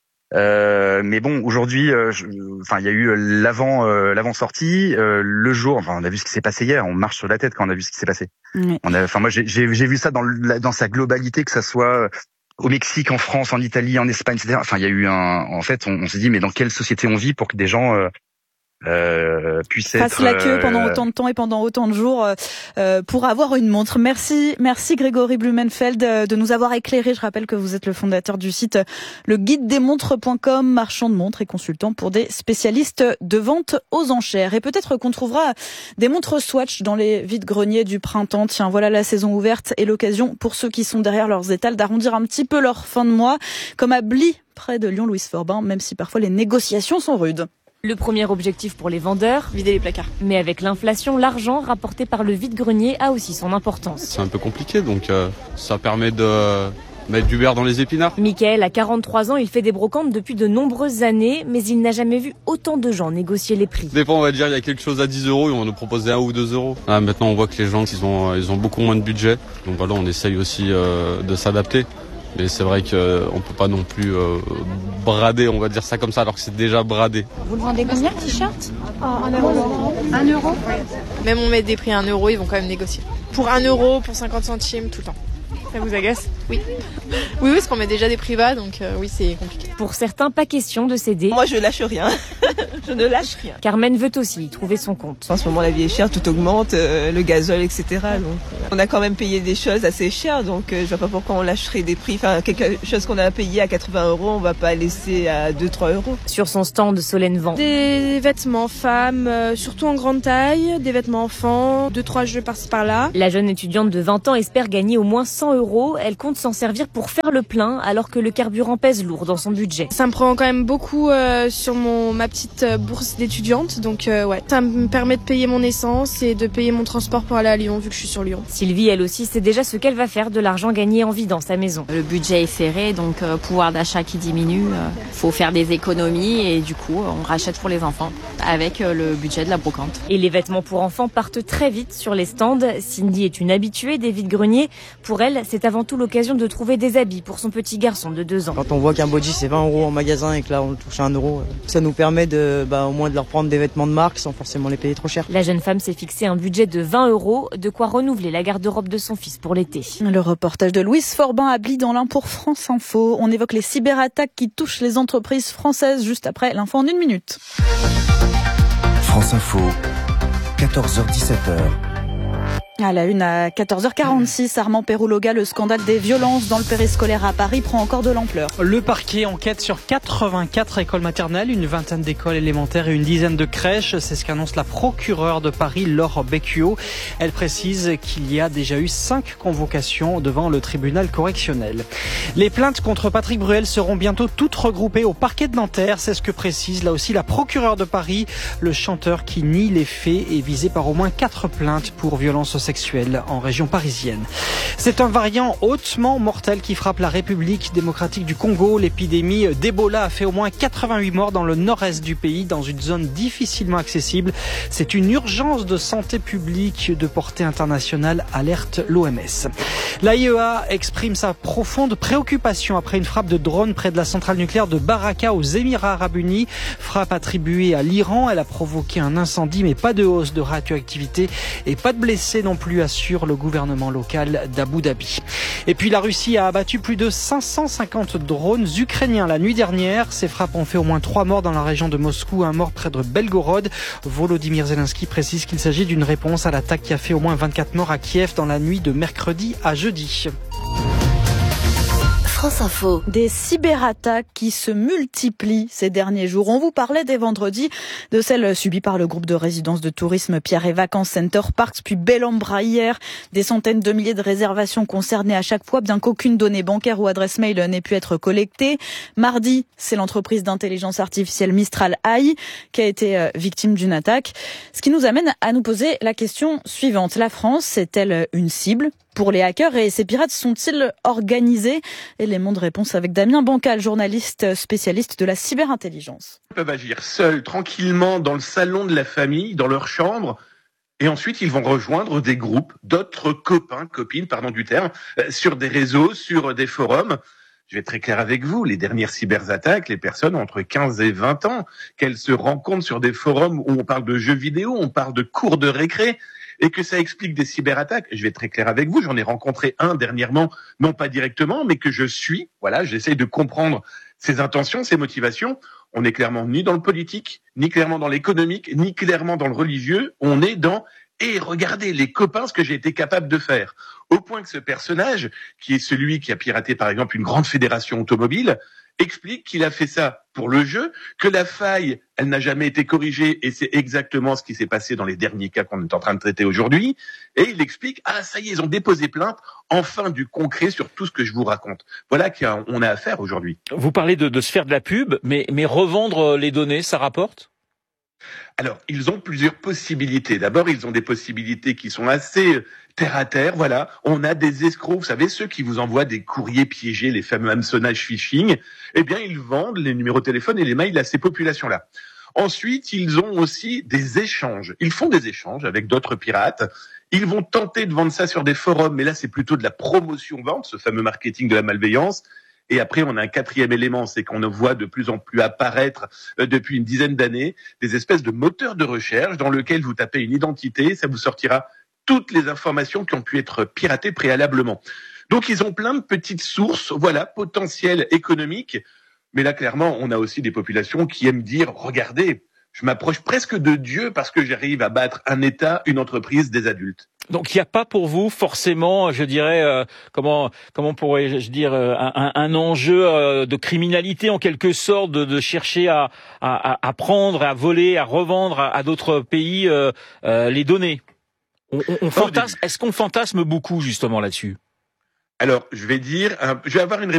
Mais bon, aujourd'hui, il y a eu l'avant sortie, le jour. Enfin, on a vu ce qui s'est passé hier. On marche sur la tête quand on a vu ce qui s'est passé. Oui. Moi, j'ai vu ça dans sa globalité, que ça soit au Mexique, en France, en Italie, en Espagne, etc. Enfin, il y a eu on s'est dit, mais dans quelle société on vit pour que des gens puissent fasse la queue pendant autant de temps et pendant autant de jours pour avoir une montre. Merci Grégory Blumenfeld de nous avoir éclairé. Je rappelle que vous êtes le fondateur du site leguidesmontres.com, marchand de montres et consultant pour des spécialistes de vente aux enchères. Et peut-être qu'on trouvera des montres Swatch dans les vides-greniers du printemps. Tiens, voilà la saison ouverte et l'occasion pour ceux qui sont derrière leurs étals d'arrondir un petit peu leur fin de mois, comme à Bly, près de Lyon, Louise Forbin, même si parfois les négociations sont rudes. Le premier objectif pour les vendeurs, vider les placards. Mais avec l'inflation, l'argent rapporté par le vide-grenier a aussi son importance. C'est un peu compliqué, donc ça permet de mettre du beurre dans les épinards. Michael a 43 ans, il fait des brocantes depuis de nombreuses années, mais il n'a jamais vu autant de gens négocier les prix. Des fois, on va dire il y a quelque chose à 10 €, ils vont nous proposer 1 ou 2 €. Ah, maintenant, on voit que les gens, ils ont beaucoup moins de budget, donc voilà, on essaye aussi de s'adapter. Mais c'est vrai qu'on peut pas non plus brader, on va dire ça comme ça, alors que c'est déjà bradé. Vous le vendez combien, le t-shirt ? 1 euro. 1 euro ? Même on met des prix à 1 euro, ils vont quand même négocier. Pour 1 euro, pour 50 centimes, tout le temps. Ça vous agace ? Oui. Oui, parce qu'on met déjà des prix bas, donc oui, c'est compliqué. Pour certains, pas question de céder. Moi, je lâche rien. Je ne lâche rien. Carmen veut aussi y trouver son compte. En ce moment, la vie est chère, tout augmente, le gazole, etc. Donc, on a quand même payé des choses assez chères, donc je vois pas pourquoi on lâcherait des prix. Enfin, quelque chose qu'on a payé à 80 €, on va pas laisser à 2-3 €. Sur son stand, Solène vend des vêtements femmes, surtout en grande taille, des vêtements enfants, 2-3 jeux par-ci par-là. La jeune étudiante de 20 ans espère gagner au moins 100 €. Elle compte s'en servir pour faire le plein, alors que le carburant pèse lourd dans son budget. Ça me prend quand même beaucoup sur ma petite bourse d'étudiante, donc ça me permet de payer mon essence et de payer mon transport pour aller à Lyon, vu que je suis sur Lyon. Sylvie, elle aussi, sait déjà ce qu'elle va faire de l'argent gagné en vie dans sa maison. Le budget est serré, donc pouvoir d'achat qui diminue, faut faire des économies et du coup, on rachète pour les enfants avec le budget de la brocante. Et les vêtements pour enfants partent très vite sur les stands. Cindy est une habituée des vides-greniers. Pour elle, c'est avant tout l'occasion de trouver des habits pour son petit garçon de 2 ans. Quand on voit qu'un body c'est 20 € en magasin et que là on le touche à 1 €, ça nous permet au moins de leur prendre des vêtements de marque sans forcément les payer trop cher. La jeune femme s'est fixé un budget de 20 €, de quoi renouveler la garde-robe de son fils pour l'été. Le reportage de Louise Forbin à Bly dans l'Ain pour France Info. On évoque les cyberattaques qui touchent les entreprises françaises juste après l'info en 1 minute. France Info, 14h-17h. À la une à 14h46, Armand Pérouloga, le scandale des violences dans le périscolaire à Paris prend encore de l'ampleur. Le parquet enquête sur 84 écoles maternelles, une vingtaine d'écoles élémentaires et une dizaine de crèches. C'est ce qu'annonce la procureure de Paris, Laure Becchio. Elle précise qu'il y a déjà eu 5 convocations devant le tribunal correctionnel. Les plaintes contre Patrick Bruel seront bientôt toutes regroupées au parquet de Nanterre. C'est ce que précise là aussi la procureure de Paris. Le chanteur qui nie les faits est visé par au moins 4 plaintes pour violences sexuelle en région parisienne. C'est un variant hautement mortel qui frappe la République démocratique du Congo. L'épidémie d'Ebola a fait au moins 88 morts dans le nord-est du pays, dans une zone difficilement accessible. C'est une urgence de santé publique de portée internationale, alerte l'OMS. L'AIEA exprime sa profonde préoccupation après une frappe de drone près de la centrale nucléaire de Baraka aux Émirats Arabes Unis. Frappe attribuée à l'Iran. Elle a provoqué un incendie, mais pas de hausse de radioactivité et pas de blessés non plus, assure le gouvernement local d'Abu Dhabi. Et puis la Russie a abattu plus de 550 drones ukrainiens la nuit dernière. Ces frappes ont fait au moins 3 morts dans la région de Moscou, un mort près de Belgorod. Volodymyr Zelensky précise qu'il s'agit d'une réponse à l'attaque qui a fait au moins 24 morts à Kiev dans la nuit de mercredi à jeudi. France Info. Des cyberattaques qui se multiplient ces derniers jours. On vous parlait dès vendredi de celles subies par le groupe de résidence de tourisme Pierre et Vacances Center Parks, puis Bellambra hier. Des centaines de milliers de réservations concernées à chaque fois, bien qu'aucune donnée bancaire ou adresse mail n'ait pu être collectée. Mardi, c'est l'entreprise d'intelligence artificielle Mistral AI qui a été victime d'une attaque. Ce qui nous amène à nous poser la question suivante. La France est-elle une cible pour les hackers et ces pirates sont-ils organisés? Élément de réponse avec Damien Bancal, journaliste spécialiste de la cyberintelligence. Ils peuvent agir seuls, tranquillement, dans le salon de la famille, dans leur chambre, et ensuite ils vont rejoindre des groupes d'autres copines, pardon du terme, sur des réseaux, sur des forums. Je vais être très clair avec vous, les dernières cyberattaques, les personnes ont entre 15 et 20 ans, qu'elles se rencontrent sur des forums où on parle de jeux vidéo, on parle de cours de récré, et que ça explique des cyberattaques. Je vais être très clair avec vous, j'en ai rencontré un dernièrement, non pas directement, mais que je suis. Voilà, j'essaye de comprendre ses intentions, ses motivations. On n'est clairement ni dans le politique, ni clairement dans l'économique, ni clairement dans le religieux. On est dans « et regardez les copains ce que j'ai été capable de faire ». Au point que ce personnage, qui est celui qui a piraté par exemple une grande fédération automobile, explique qu'il a fait ça pour le jeu, que la faille, elle n'a jamais été corrigée, et c'est exactement ce qui s'est passé dans les derniers cas qu'on est en train de traiter aujourd'hui. Et il explique, ah ça y est, ils ont déposé plainte, enfin du concret sur tout ce que je vous raconte. Voilà qu'on a à faire aujourd'hui. Vous parlez de se faire de la pub, mais revendre les données, ça rapporte ? Alors, ils ont plusieurs possibilités. D'abord, ils ont des possibilités qui sont assez terre à terre. Voilà, on a des escrocs, vous savez, ceux qui vous envoient des courriers piégés, les fameux hameçonnages phishing. Eh bien, ils vendent les numéros de téléphone et les mails à ces populations-là. Ensuite, ils ont aussi des échanges. Ils font des échanges avec d'autres pirates. Ils vont tenter de vendre ça sur des forums, mais là, c'est plutôt de la promotion-vente, ce fameux marketing de la malveillance. Et après, on a un quatrième élément, c'est qu'on voit de plus en plus apparaître depuis une dizaine d'années des espèces de moteurs de recherche dans lesquels vous tapez une identité, ça vous sortira toutes les informations qui ont pu être piratées préalablement. Donc, ils ont plein de petites sources, voilà, potentielles économiques. Mais là, clairement, on a aussi des populations qui aiment dire, regardez, je m'approche presque de Dieu parce que j'arrive à battre un État, une entreprise, des adultes. Donc il n'y a pas pour vous forcément, je dirais, comment pourrais-je dire, un enjeu de criminalité en quelque sorte, de chercher à prendre, à voler, à revendre à d'autres pays les données. Est-ce qu'on fantasme beaucoup justement là-dessus? Alors, je vais avoir une